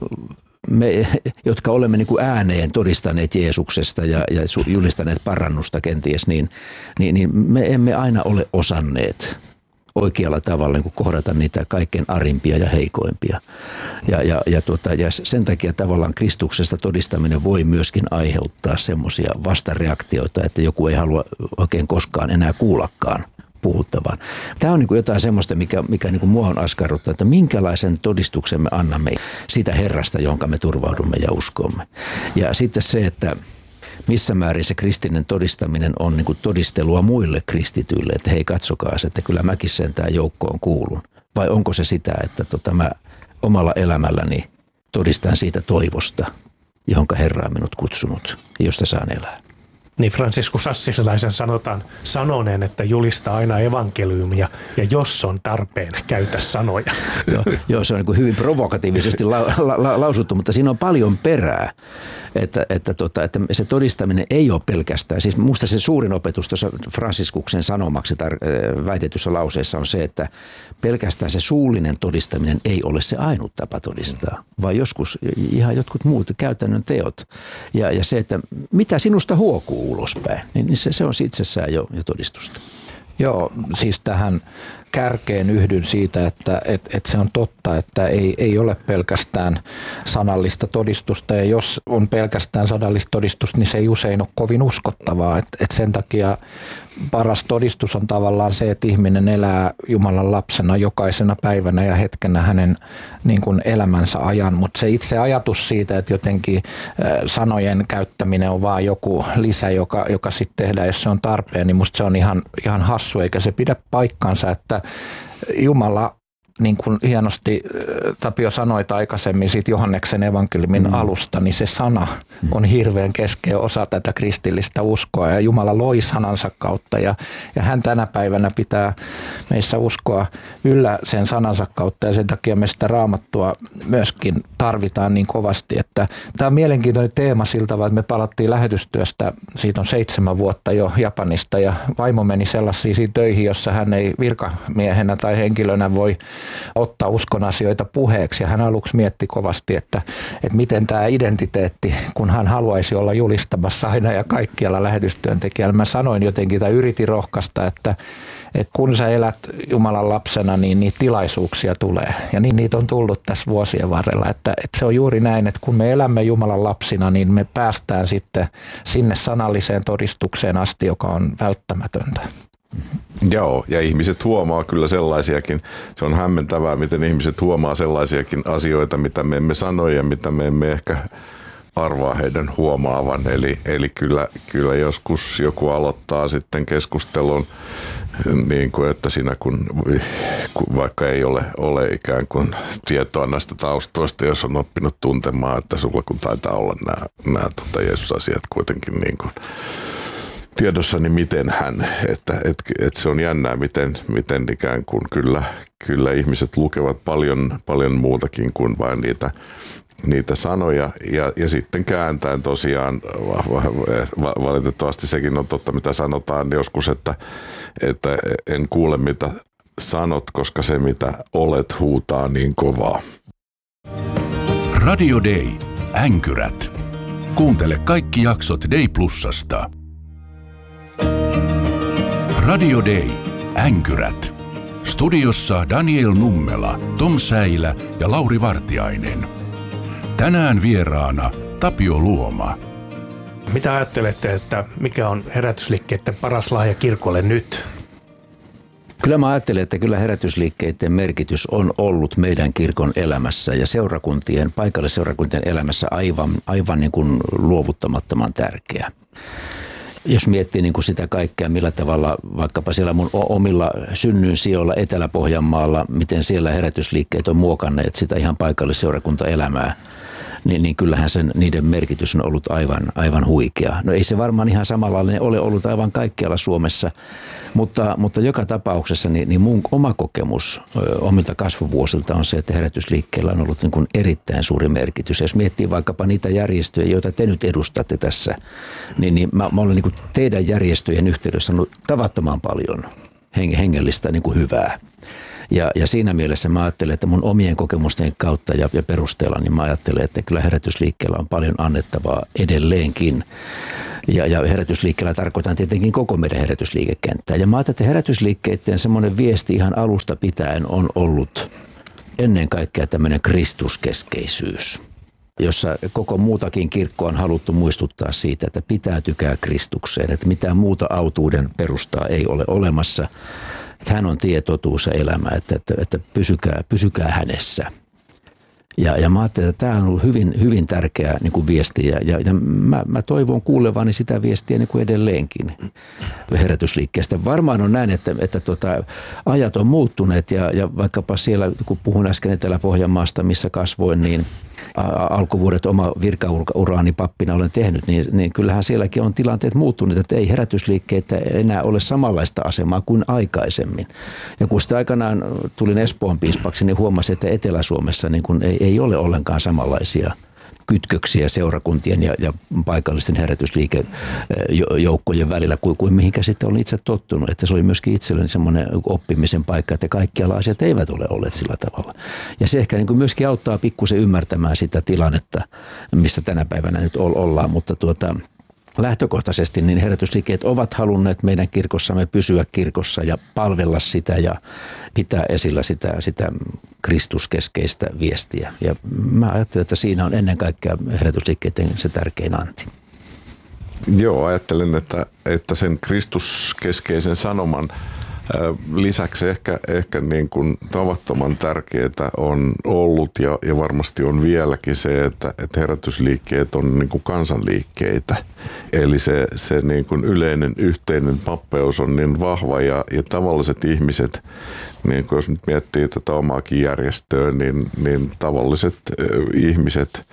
me, jotka olemme niin kuin ääneen todistaneet Jeesuksesta ja, ja julistaneet parannusta kenties, niin, niin, niin me emme aina ole osanneet oikealla tavalla niin kuin kohdata niitä kaikkein arimpia ja heikoimpia. Ja, ja, ja, tuota, ja sen takia tavallaan Kristuksesta todistaminen voi myöskin aiheuttaa semmoisia vastareaktioita, että joku ei halua oikein koskaan enää kuullakaan puhuttavan. Tämä on niin kuin jotain semmoista, mikä, mikä niin kuin mua on askarruttanut, että minkälaisen todistuksen me annamme siitä Herrasta, jonka me turvaudumme ja uskomme. Ja sitten se, että missä määrin se kristillinen todistaminen on niin kuin todistelua muille kristityille, että hei katsokaa, että kyllä mäkin sentään joukkoon kuulun. Vai onko se sitä, että tota, mä omalla elämälläni todistan siitä toivosta, johonka Herra on minut kutsunut, josta saan elää. Niin Franciscus Assisilaisen sanotaan sanoneen, että julistaa aina evankeliumia ja jos on tarpeen, käytä sanoja. Joo, joo, se on niin hyvin provokatiivisesti la, la, la, lausuttu, mutta siinä on paljon perää. Että, että, tota, että se todistaminen ei ole pelkästään, siis minusta se suurin opetus tuossa Franciscuksen sanomaksi tar- väitetyssä lauseessa on se, että pelkästään se suullinen todistaminen ei ole se ainut tapa todistaa, vaan joskus ihan jotkut muut käytännön teot. Ja, ja se, että mitä sinusta huokuu ulospäin, niin se, se on itsessään jo, jo todistusta. Joo, siis tähän kärkeen yhdyn siitä, että et, et se on totta, että ei, ei ole pelkästään sanallista todistusta ja jos on pelkästään sanallista todistusta, niin se ei usein ole kovin uskottavaa. Et, et sen takia paras todistus on tavallaan se, että ihminen elää Jumalan lapsena jokaisena päivänä ja hetkenä hänen niin kuin elämänsä ajan, mutta se itse ajatus siitä, että jotenkin sanojen käyttäminen on vaan joku lisä, joka, joka sitten tehdään, jos se on tarpeen, niin musta se on ihan, ihan hassu, eikä se pidä paikkansa, että Jumala, niin kuin hienosti Tapio sanoit aikaisemmin siitä Johanneksen evankeliumin mm. alusta, niin se sana on hirveän keskeinen osa tätä kristillistä uskoa ja Jumala loi sanansa kautta ja, ja hän tänä päivänä pitää meissä uskoa yllä sen sanansa kautta ja sen takia me sitä Raamattua myöskin tarvitaan niin kovasti, että tämä on mielenkiintoinen teema siltä tavalla, että me palattiin lähetystyöstä, siitä on seitsemän vuotta jo Japanista ja vaimo meni sellaisiin töihin, jossa hän ei virkamiehenä tai henkilönä voi ottaa uskon asioita puheeksi ja hän aluksi mietti kovasti, että, että miten tämä identiteetti, kun hän haluaisi olla julistamassa aina ja kaikkialla lähetystyöntekijällä. Mä sanoin jotenkin tai yritin rohkaista, että, että kun sä elät Jumalan lapsena, niin niitä tilaisuuksia tulee ja niin niitä on tullut tässä vuosien varrella, että, että se on juuri näin, että kun me elämme Jumalan lapsina, niin me päästään sitten sinne sanalliseen todistukseen asti, joka on välttämätöntä. Joo, ja ihmiset huomaa kyllä sellaisiakin. Se on hämmentävää, miten ihmiset huomaa sellaisiakin asioita, mitä me emme sano ja mitä me emme ehkä arvaa heidän huomaavan. Eli, eli kyllä, kyllä joskus joku aloittaa sitten keskustelun niin kuin, että siinä kun, kun vaikka ei ole, ole ikään kuin tietoa näistä taustoista, jos on oppinut tuntemaan, että sulla kun taitaa olla nämä, nämä tuota Jeesus-asiat kuitenkin niin kuin tiedossani miten hän, että, että, että se on jännää, miten, miten ikään kuin kyllä, kyllä ihmiset lukevat paljon, paljon muutakin kuin vain niitä, niitä sanoja ja, ja sitten kääntäen tosiaan, valitettavasti sekin on totta, mitä sanotaan joskus, että, että en kuule mitä sanot, koska se mitä olet huutaa niin kovaa. Radio Day. Änkyrät. Kuuntele kaikki jaksot Day Plusasta. Radio Day. Änkyrät. Studiossa Daniel Nummela, Tom Säilä ja Lauri Vartiainen. Tänään vieraana Tapio Luoma. Mitä ajattelette, että mikä on herätysliikkeiden paras lahja kirkolle nyt? Kyllä mä ajattelen, että kyllä herätysliikkeiden merkitys on ollut meidän kirkon elämässä ja seurakuntien, paikallisseurakuntien elämässä aivan, aivan niin kuin luovuttamattoman tärkeä. jos miettii niin kuin sitä kaikkea, millä tavalla vaikkapa siellä mun omilla synnyinsijoilla Etelä-Pohjanmaalla, miten siellä herätysliikkeet on muokanneet sitä ihan paikallisseurakuntaelämää, niin, niin kyllähän sen, niiden merkitys on ollut aivan, aivan huikea. No ei se varmaan ihan samanlainen ole ollut aivan kaikkialla Suomessa, mutta, mutta joka tapauksessa niin, niin mun oma kokemus ö, omilta kasvuvuosilta on se, että herätysliikkeellä on ollut niin kuin erittäin suuri merkitys. Ja jos miettii vaikkapa niitä järjestöjä, joita te nyt edustatte tässä, niin, niin mä, mä olen niin kuin teidän järjestöjen yhteydessä saanut tavattoman paljon hengellistä niin kuin hyvää. Ja, ja siinä mielessä mä ajattelen, että mun omien kokemusten kautta ja, ja perusteella, niin mä ajattelen, että kyllä herätysliikkeellä on paljon annettavaa edelleenkin. Ja, ja herätysliikkeellä tarkoitan tietenkin koko meidän herätysliikekenttää. Ja mä ajattelen, että herätysliikkeiden semmoinen viesti ihan alusta pitäen on ollut ennen kaikkea tämmöinen kristuskeskeisyys, jossa koko muutakin kirkkoa on haluttu muistuttaa siitä, että pitäytykää Kristukseen, että mitään muuta autuuden perustaa ei ole olemassa. Että hän on tie, totuus ja elämä, että, että, että pysykää, pysykää hänessä. Ja, ja mä ajattelin, että tämä on ollut hyvin, hyvin tärkeä niin kuin viesti ja, ja, ja mä, mä toivon kuulevani sitä viestiä niin kuin edelleenkin herätysliikkeestä. Varmaan on näin, että, että tota, ajat on muuttuneet ja, ja vaikkapa siellä, kun puhun äsken Etelä-Pohjanmaasta, missä kasvoin, niin alkuvuodet oma virkauraani pappina olen tehnyt, niin, niin kyllähän sielläkin on tilanteet muuttuneet, että ei herätysliikkeitä enää ole samanlaista asemaa kuin aikaisemmin. Ja kun sitten aikanaan tulin Espoon piispaksi, niin huomasin, että Etelä-Suomessa niin kun ei, ei ole ollenkaan samanlaisia kytköksiä seurakuntien ja, ja paikallisten herätysliikejoukkojen välillä kuin, kuin mihinkä sitten olen itse tottunut. Että se oli myöskin itselleni semmoinen oppimisen paikka, että kaikkialla asiat eivät ole olleet sillä tavalla. Ja se ehkä niin kuin myöskin auttaa pikkusen ymmärtämään sitä tilannetta, missä tänä päivänä nyt ollaan, mutta tuota, lähtökohtaisesti niin herätysliikkeet ovat halunneet meidän kirkossamme pysyä kirkossa ja palvella sitä ja pitää esillä sitä, sitä kristuskeskeistä viestiä. Ja mä ajattelen, että siinä on ennen kaikkea herätysliikkeiden se tärkein anti. Joo, ajattelen, että, että sen kristuskeskeisen sanoman lisäksi ehkä, ehkä niin kuin tavattoman tärkeää on ollut ja, ja varmasti on vieläkin se, että, että herätysliikkeet on niin kuin kansanliikkeitä. Eli se, se niin kuin yleinen yhteinen pappeus on niin vahva ja, ja tavalliset ihmiset, niin kuin jos nyt miettii tätä omaakin järjestöä, niin, niin tavalliset ihmiset,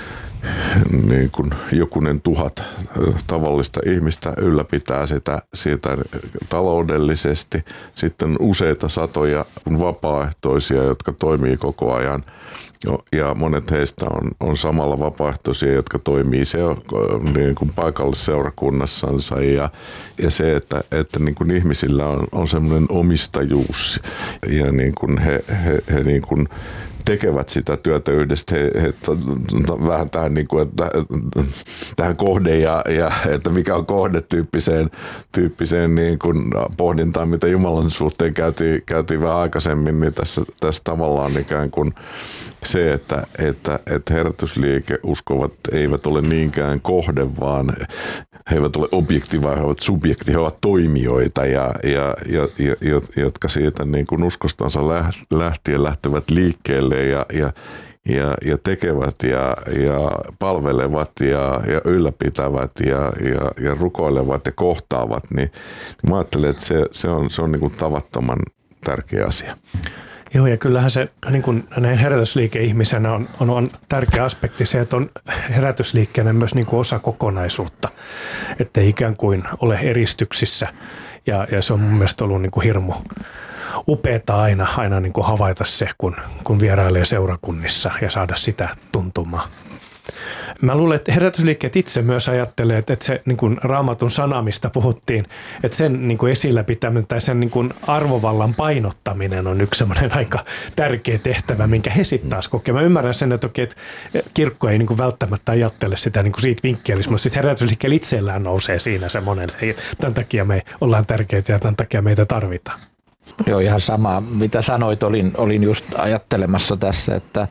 niin kuin jokunen tuhat tavallista ihmistä ylläpitää sitä, sitä taloudellisesti. Sitten useita satoja vapaaehtoisia, jotka toimii koko ajan. Ja monet heistä on, on samalla vapaaehtoisia, jotka toimii se, niin kuin paikallisseurakunnassansa. Ja, ja se, että, että niin kuin ihmisillä on, on semmoinen omistajuus ja niin kuin he, he, he niin kuin tekevät sitä työtä yhdessä. He, he, vähän tähän, niin kuin, että, tähän kohde ja, ja että mikä on kohde tyyppiseen, tyyppiseen niin kuin pohdintaan, mitä Jumalan suhteen käytiin, käytiin vähän aikaisemmin, niin tässä, tässä tavallaan ikään kuin se, että, että, että herätysliike uskovat eivät ole niinkään kohde, vaan he eivät ole objekti, vaan he ovat subjekti, he ovat toimijoita, ja, ja, ja, ja, jotka siitä niin kuin uskostansa lähtien lähtevät liikkeelle ja, ja, ja, ja tekevät ja, ja palvelevat ja, ja ylläpitävät ja, ja, ja rukoilevat ja kohtaavat, niin, niin mä ajattelen, että se, se on, se on niin kuin tavattoman tärkeä asia. Joo, ja kyllähän se niin kuin näin herätysliikeihmisenä on, on, on tärkeä aspekti se, että on herätysliikkeenä myös niin kuin osa kokonaisuutta, ettei ikään kuin ole eristyksissä. Ja, ja se on mun mielestä ollut niin kuin hirmu upeata aina, aina niin kuin havaita se, kun, kun vierailee seurakunnissa ja saada sitä tuntumaan. Mä luulen, että herätysliikkeet itse myös ajattelee, että se niin kuin Raamatun sana, mistä puhuttiin, että sen niin kuin esillä pitäminen tai sen niin kuin arvovallan painottaminen on yksi semmoinen aika tärkeä tehtävä, minkä he sitten taas kokee. Mä ymmärrän sen, että, okei, että kirkko ei niin kuin välttämättä ajattele sitä niin kuin siitä vinkkelistä, mutta sitten herätysliikkeellä itsellään nousee siinä semmoinen, että tämän takia me ollaan tärkeitä ja tämän takia meitä tarvitaan. Joo, ihan sama. Mitä sanoit, olin, olin just ajattelemassa tässä, että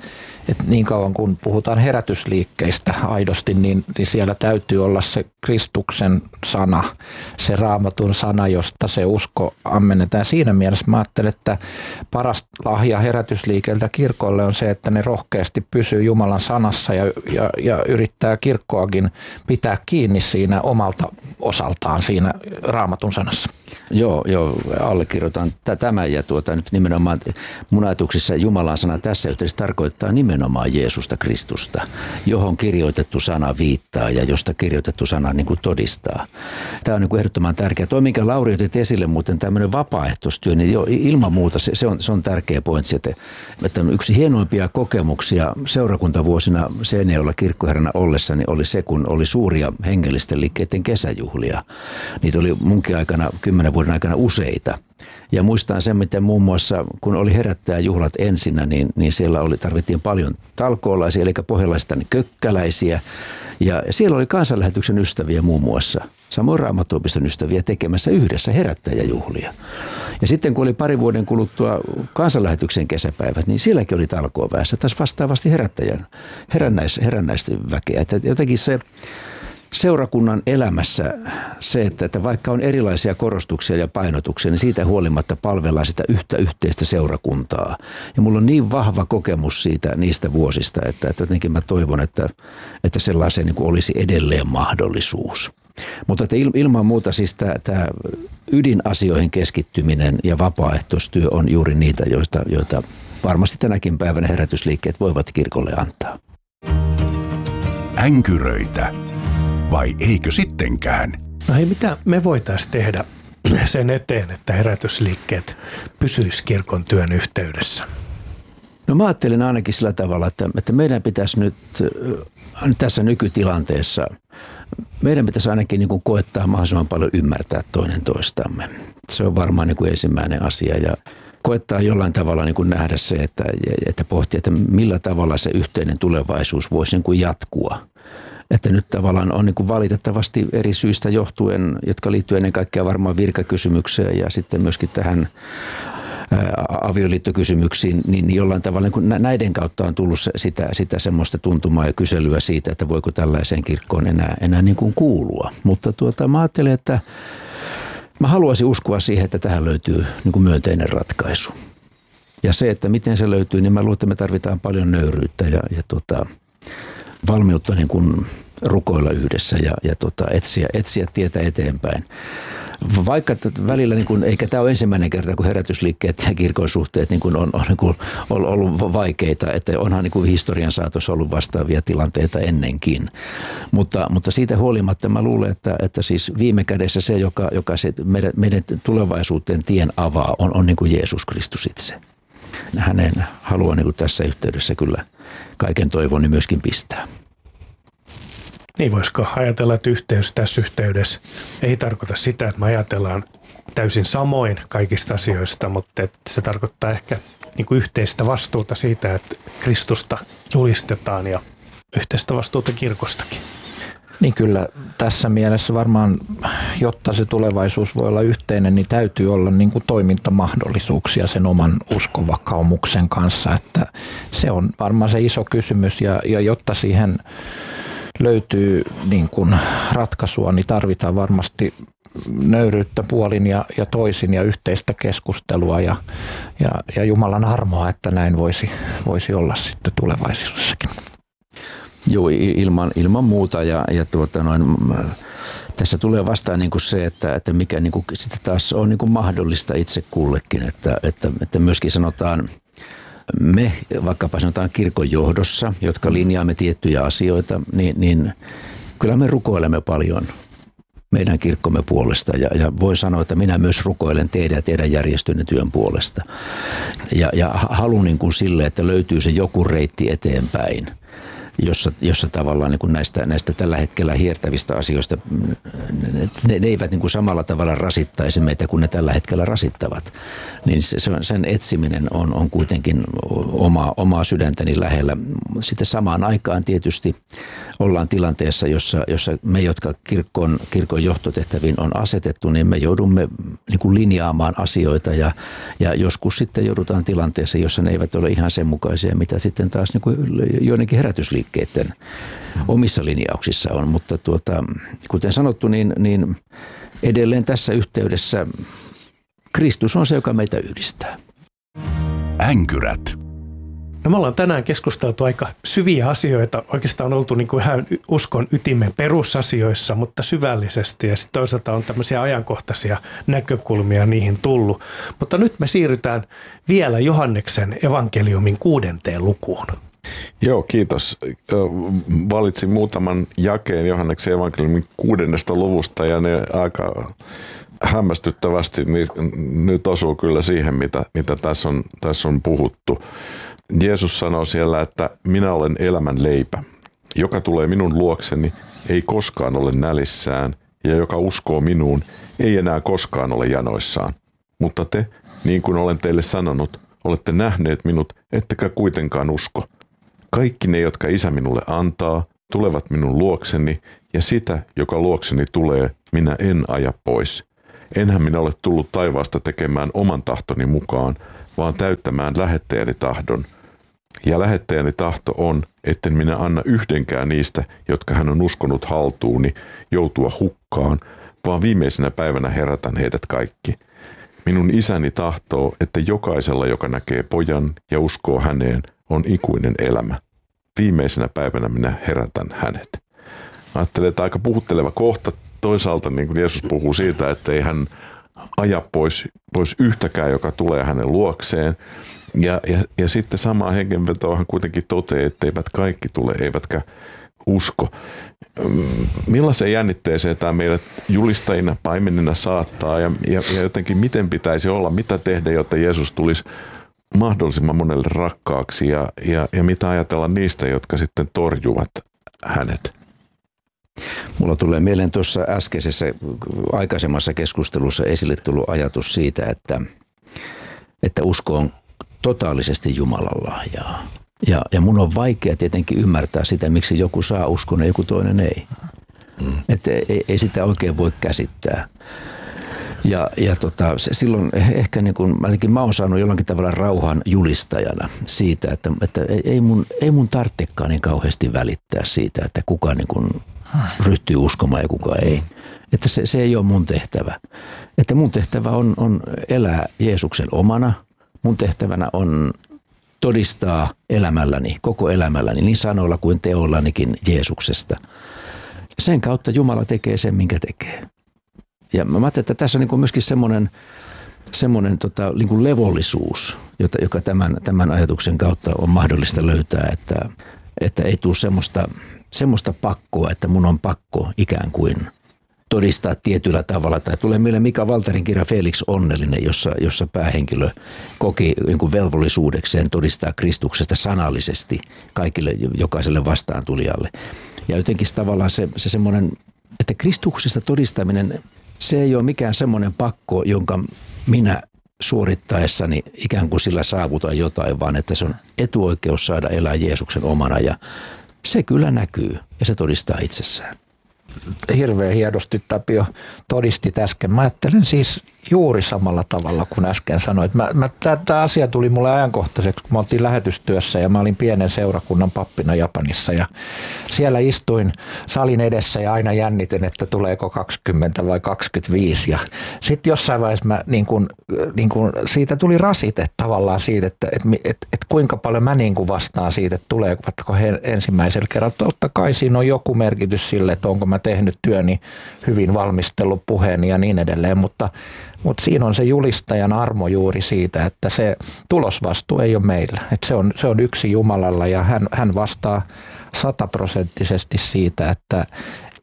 että niin kauan kun puhutaan herätysliikkeistä aidosti, niin, niin siellä täytyy olla se Kristuksen sana, se Raamatun sana, josta se usko ammennetaan. Siinä mielessä mä ajattelen, että paras lahja herätysliikeiltä kirkolle on se, että ne rohkeasti pysyy Jumalan sanassa ja, ja, ja yrittää kirkkoakin pitää kiinni siinä omalta osaltaan siinä Raamatun sanassa. Joo, joo, allekirjoitan tämän ja tuota, nyt nimenomaan mun ajatuksissa Jumalan sana tässä yhteydessä tarkoittaa nimenomaan Jeesusta Kristusta, johon kirjoitettu sana viittaa ja josta kirjoitettu sana niin kuin todistaa. Tämä on niin kuin ehdottoman tärkeä. Tuo, minkä Lauri otit esille muuten tämmöinen vapaaehtoistyö, niin jo, ilman muuta se, se, on, se on tärkeä pointsi, että, että yksi hienoimpia kokemuksia seurakuntavuosina Seinäjoella kirkkoherrana ollessani oli se, kun oli suuria hengellisten liikkeiden kesäjuhlia. Niitä oli munkin aikana, kymmenen vuoden aikana useita. Ja muistan sen, miten muun muassa, kun oli herättäjäjuhlat ensinnä, niin, niin siellä oli, tarvittiin paljon talkoolaisia, eli pohjalaisista niin kökkäläisiä. Ja siellä oli kansanlähetyksen ystäviä muun muassa, samoin Raamattuopiston ystäviä tekemässä yhdessä herättäjäjuhlia. Ja sitten kun oli pari vuoden kuluttua kansanlähetyksen kesäpäivät, niin sielläkin oli talkooväessä taas vastaavasti herättäjän, herännäis, herännäisväkeä. Että jotenkin se seurakunnan elämässä se, että, että vaikka on erilaisia korostuksia ja painotuksia, niin siitä huolimatta palvellaan sitä yhtä yhteistä seurakuntaa. Ja mulla on niin vahva kokemus siitä niistä vuosista, että, että jotenkin mä toivon, että, että sellaiseen niin kuin olisi edelleen mahdollisuus. Mutta että ilman muuta siis tämä, tämä ydinasioihin keskittyminen ja vapaaehtoistyö on juuri niitä, joita, joita varmasti tänäkin päivänä herätysliikkeet voivat kirkolle antaa. Änkyröitä. Vai eikö sittenkään? No hei, mitä me voitaisiin tehdä sen eteen, että herätysliikkeet pysyisi kirkon työn yhteydessä? No mä ajattelen ainakin sillä tavalla, että, että meidän pitäisi nyt tässä nykytilanteessa, meidän pitäisi ainakin niin kuin koettaa mahdollisimman paljon ymmärtää toinen toistamme. Se on varmaan niin kuin ensimmäinen asia ja koettaa jollain tavalla niin kuin nähdä se, että, että pohtia, että millä tavalla se yhteinen tulevaisuus voisi niin kuin jatkua. Että nyt tavallaan on niin kuin valitettavasti eri syistä johtuen, jotka liittyy ennen kaikkea varmaan virkakysymykseen ja sitten myöskin tähän avioliittokysymyksiin, niin jollain tavalla niin kuin näiden kautta on tullut sitä, sitä semmoista tuntumaa ja kyselyä siitä, että voiko tällaiseen kirkkoon enää, enää niin kuin kuulua. Mutta tuota, mä ajattelen, että mä haluaisin uskoa siihen, että tähän löytyy niin kuin myönteinen ratkaisu. Ja se, että miten se löytyy, niin mä luulen, että me tarvitaan paljon nöyryyttä ja, ja tuota, valmiutta niin kuin rukoilla yhdessä ja, ja tota, etsiä, etsiä tietä eteenpäin. Vaikka välillä, niin kuin, eikä tämä ole ensimmäinen kerta, kun herätysliikkeet ja kirkon suhteet niin kuin on, on niin kuin ollut vaikeita, että onhan niin kuin historian saatossa ollut vastaavia tilanteita ennenkin. Mutta, mutta siitä huolimatta mä luulen, että, että siis viime kädessä se, joka, joka se meidän, meidän tulevaisuuteen tien avaa, on, on niin kuin Jeesus Kristus itse. Hänen haluaa niin kuin tässä yhteydessä kyllä kaiken toivoni myöskin pistää. Niin voisiko ajatella, että yhteys tässä yhteydessä ei tarkoita sitä, että me ajatellaan täysin samoin kaikista asioista, mutta että se tarkoittaa ehkä niin kuin yhteistä vastuuta siitä, että Kristusta julistetaan ja yhteistä vastuuta kirkostakin. Niin kyllä tässä mielessä varmaan, jotta se tulevaisuus voi olla yhteinen, niin täytyy olla niin kuin toimintamahdollisuuksia sen oman uskovakaumuksen kanssa. Että se on varmaan se iso kysymys ja, ja jotta siihen löytyy niin kuin ratkaisua, niin tarvitaan varmasti nöyryyttä puolin ja, ja toisin ja yhteistä keskustelua ja, ja, ja Jumalan armoa, että näin voisi, voisi olla sitten tulevaisuudessakin. Joo, ilman, ilman muuta ja, ja tuota noin, tässä tulee vastaan niin kuin se, että, että mikä niin kuin sitten taas on niin kuin mahdollista itse kullekin, että, että, että myöskin sanotaan me, vaikkapa sanotaan kirkon johdossa, jotka linjaamme tiettyjä asioita, niin, niin kyllä me rukoilemme paljon meidän kirkkomme puolesta ja, ja voin sanoa, että minä myös rukoilen teidän ja teidän järjestönne työn puolesta ja, ja haluan niin kuin sille, että löytyy se joku reitti eteenpäin. Jossa, jossa tavallaan niin kuin näistä, näistä tällä hetkellä hiertävistä asioista, ne, ne eivät niin kuin samalla tavalla rasittaisi meitä kuin ne tällä hetkellä rasittavat. Niin se, sen etsiminen on, on kuitenkin oma, omaa sydäntäni lähellä. Sitten samaan aikaan tietysti ollaan tilanteessa, jossa, jossa me, jotka kirkon, kirkon johtotehtäviin on asetettu, niin me joudumme niin kuin linjaamaan asioita ja, ja joskus sitten joudutaan tilanteessa, jossa ne eivät ole ihan sen mukaisia, mitä sitten taas niin kuin joidenkin herätysliikkeiden omissa linjauksissa on. Mutta tuota, kuten sanottu, niin, niin edelleen tässä yhteydessä Kristus on se, joka meitä yhdistää. Änkyrät. No me ollaan tänään keskusteltu aika syviä asioita. Oikeastaan on oltu niin kuin ihan uskon ytimen perusasioissa, mutta syvällisesti. Ja sitten toisaalta on tämmöisiä ajankohtaisia näkökulmia niihin tullut. Mutta nyt me siirrytään vielä Johanneksen evankeliumin kuudenteen lukuun. Joo, kiitos. Valitsin muutaman jakeen Johanneksen evankeliumin kuudennesta luvusta ja ne aika hämmästyttävästi nyt osuu kyllä siihen, mitä, mitä tässä, on, tässä on puhuttu. Jeesus sanoo siellä, että minä olen elämän leipä. Joka tulee minun luokseni, ei koskaan ole nälissään, ja joka uskoo minuun, ei enää koskaan ole janoissaan. Mutta te, niin kuin olen teille sanonut, olette nähneet minut, ettekä kuitenkaan usko. Kaikki ne, jotka Isä minulle antaa, tulevat minun luokseni, ja sitä, joka luokseni tulee, minä en aja pois. Enhän minä ole tullut taivaasta tekemään oman tahtoni mukaan, vaan täyttämään lähettäjäni tahdon. Ja lähettäjäni tahto on, etten minä anna yhdenkään niistä, jotka hän on uskonut haltuuni, joutua hukkaan, vaan viimeisenä päivänä herätän heidät kaikki. Minun isäni tahtoo, että jokaisella, joka näkee pojan ja uskoo häneen, on ikuinen elämä. Viimeisenä päivänä minä herätän hänet. Ajattelen, että aika puhutteleva kohta. Toisaalta niin kuin Jeesus puhuu siitä, että ei hän aja pois, pois yhtäkään, joka tulee hänen luokseen. Ja, ja, ja sitten samaan hengenvetoon hän kuitenkin toteaa, että eivät kaikki tule, eivätkä usko. Millaiseen jännitteeseen tämä meidät julistajina, paimenina saattaa ja, ja, ja jotenkin miten pitäisi olla, mitä tehdä, jotta Jeesus tulisi mahdollisimman monelle rakkaaksi ja, ja, ja mitä ajatella niistä, jotka sitten torjuvat hänet? Mulla tulee mieleen tuossa äskeisessä aikaisemmassa keskustelussa esille tullut ajatus siitä, että, että usko on totaalisesti Jumalan lahjaa. Ja, ja mun on vaikea tietenkin ymmärtää sitä, miksi joku saa uskon ja joku toinen ei. Mm. Että ei, ei sitä oikein voi käsittää. Ja, ja tota, se, silloin ehkä niin kuin, ainakin mä oon saanut jollakin tavalla rauhan julistajana siitä, että, että ei, mun, ei mun tarvitsekaan niin kauheasti välittää siitä, että kuka niin kuin ryhtyy uskomaan ja kuka ei. Että se, se ei ole mun tehtävä. Että mun tehtävä on, on elää Jeesuksen omana. Mun tehtävänä on todistaa elämälläni, koko elämälläni, niin sanoilla kuin teollanikin Jeesuksesta. Sen kautta Jumala tekee sen, minkä tekee. Ja mä ajattelin, että tässä on niin kuin myöskin semmoinen, semmoinen tota, niin kuin levollisuus, jota, joka tämän, tämän ajatuksen kautta on mahdollista löytää, että, että ei tule semmoista, semmoista pakkoa, että mun on pakko ikään kuin todistaa tietyllä tavalla. Tai tulee meille Mika Walterin kirja Felix Onnellinen, jossa, jossa päähenkilö koki niin kuin velvollisuudekseen todistaa Kristuksesta sanallisesti kaikille, jokaiselle vastaantulijalle. Ja jotenkin tavallaan se, se semmoinen, että Kristuksesta todistaminen, se ei ole mikään semmoinen pakko, jonka minä suorittaessani ikään kuin sillä saavutan jotain, vaan että se on etuoikeus saada elää Jeesuksen omana ja se kyllä näkyy ja se todistaa itsessään. Hirveän hienosti Tapio todistit äsken. Mä ajattelen siis juuri samalla tavalla kuin äsken sanoit. Tämä asia tuli mulle ajankohtaiseksi, kun me oltiin lähetystyössä ja mä olin pienen seurakunnan pappina Japanissa ja siellä istuin salin edessä ja aina jännitin, että tuleeko kaksikymmentä vai kaksikymmentäviisi ja sitten jossain vaiheessa mä niin kun, niin kun, siitä tuli rasite tavallaan siitä, että et, et, et kuinka paljon mä niin kun vastaan siitä, että tuleeko he ensimmäisellä kerralla. Totta kai siinä on joku merkitys sille, että onko mä tehnyt työni hyvin, valmistellut puheeni ja niin edelleen, mutta Mutta siinä on se julistajan armo juuri siitä, että se tulosvastuu ei ole meillä. Että se on, se on yksi Jumalalla ja hän, hän vastaa sataprosenttisesti siitä, että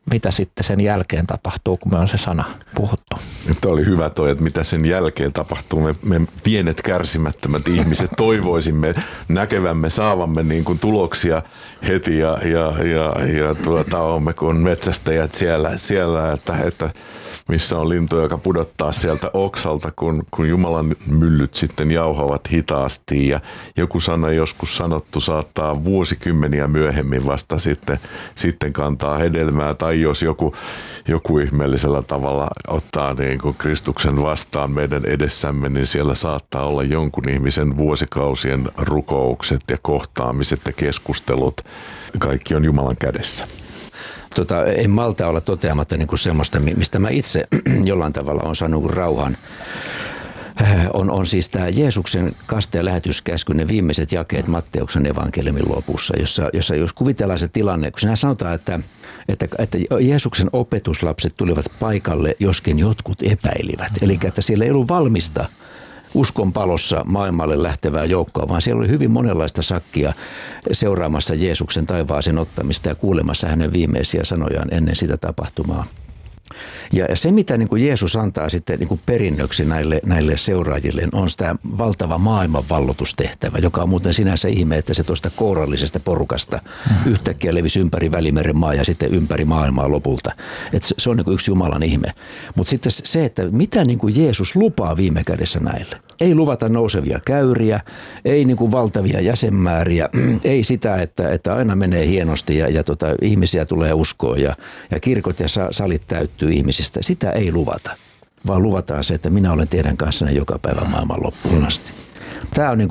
mitä sitten sen jälkeen tapahtuu, kun me on se sana puhuttu. Tämä oli hyvä toi, että mitä sen jälkeen tapahtuu. Me, me pienet kärsimättömät ihmiset toivoisimme näkevämme, saavamme niin kuin tuloksia heti ja, ja, ja, ja tuota, olemme kuin metsästäjät siellä, siellä että, että missä on lintu, joka pudottaa sieltä oksalta, kun, kun Jumalan myllyt sitten jauhavat hitaasti. Ja joku sana joskus sanottu saattaa vuosikymmeniä myöhemmin vasta sitten, sitten kantaa hedelmää. Tai jos joku, joku ihmeellisellä tavalla ottaa niin kuin Kristuksen vastaan meidän edessämme, niin siellä saattaa olla jonkun ihmisen vuosikausien rukoukset ja kohtaamiset ja keskustelut. Kaikki on Jumalan kädessä. Tota, en malta olla toteamatta niin kuin semmoista, mistä mä itse jollain tavalla on saanut rauhan. On, on siis tämä Jeesuksen kaste- ja lähetyskäsky, ne viimeiset jakeet Matteuksen evankeliumin lopussa, jossa, jossa jos kuvitellaan se tilanne, kun siinä sanotaan, että, että, että Jeesuksen opetuslapset tulivat paikalle, joskin jotkut epäilivät. Eli että siellä ei ollut valmista uskon palossa maailmalle lähtevää joukkoa, vaan siellä oli hyvin monenlaista sakkia seuraamassa Jeesuksen taivaaseen ottamista ja kuulemassa hänen viimeisiä sanojaan ennen sitä tapahtumaa. Ja, ja se, mitä niin kuin Jeesus antaa sitten niin kuin perinnöksi näille, näille seuraajille, on tämä valtava maailmanvallotustehtävä, joka on muuten sinänsä ihme, että se tuosta kourallisesta porukasta hmm. yhtäkkiä levisi ympäri Välimeren maa ja sitten ympäri maailmaa lopulta. Et se, se on niin kuin yksi Jumalan ihme. Mutta sitten se, että mitä niin kuin Jeesus lupaa viime kädessä näille. Ei luvata nousevia käyriä, ei niin kuin valtavia jäsenmääriä, ei sitä, että, että aina menee hienosti ja, ja tota, ihmisiä tulee uskoon ja, ja kirkot ja salit täyttyy ihmisistä. Sitä ei luvata, vaan luvataan se, että minä olen teidän kanssanne joka päivä maailman loppuun asti. Tämä on niin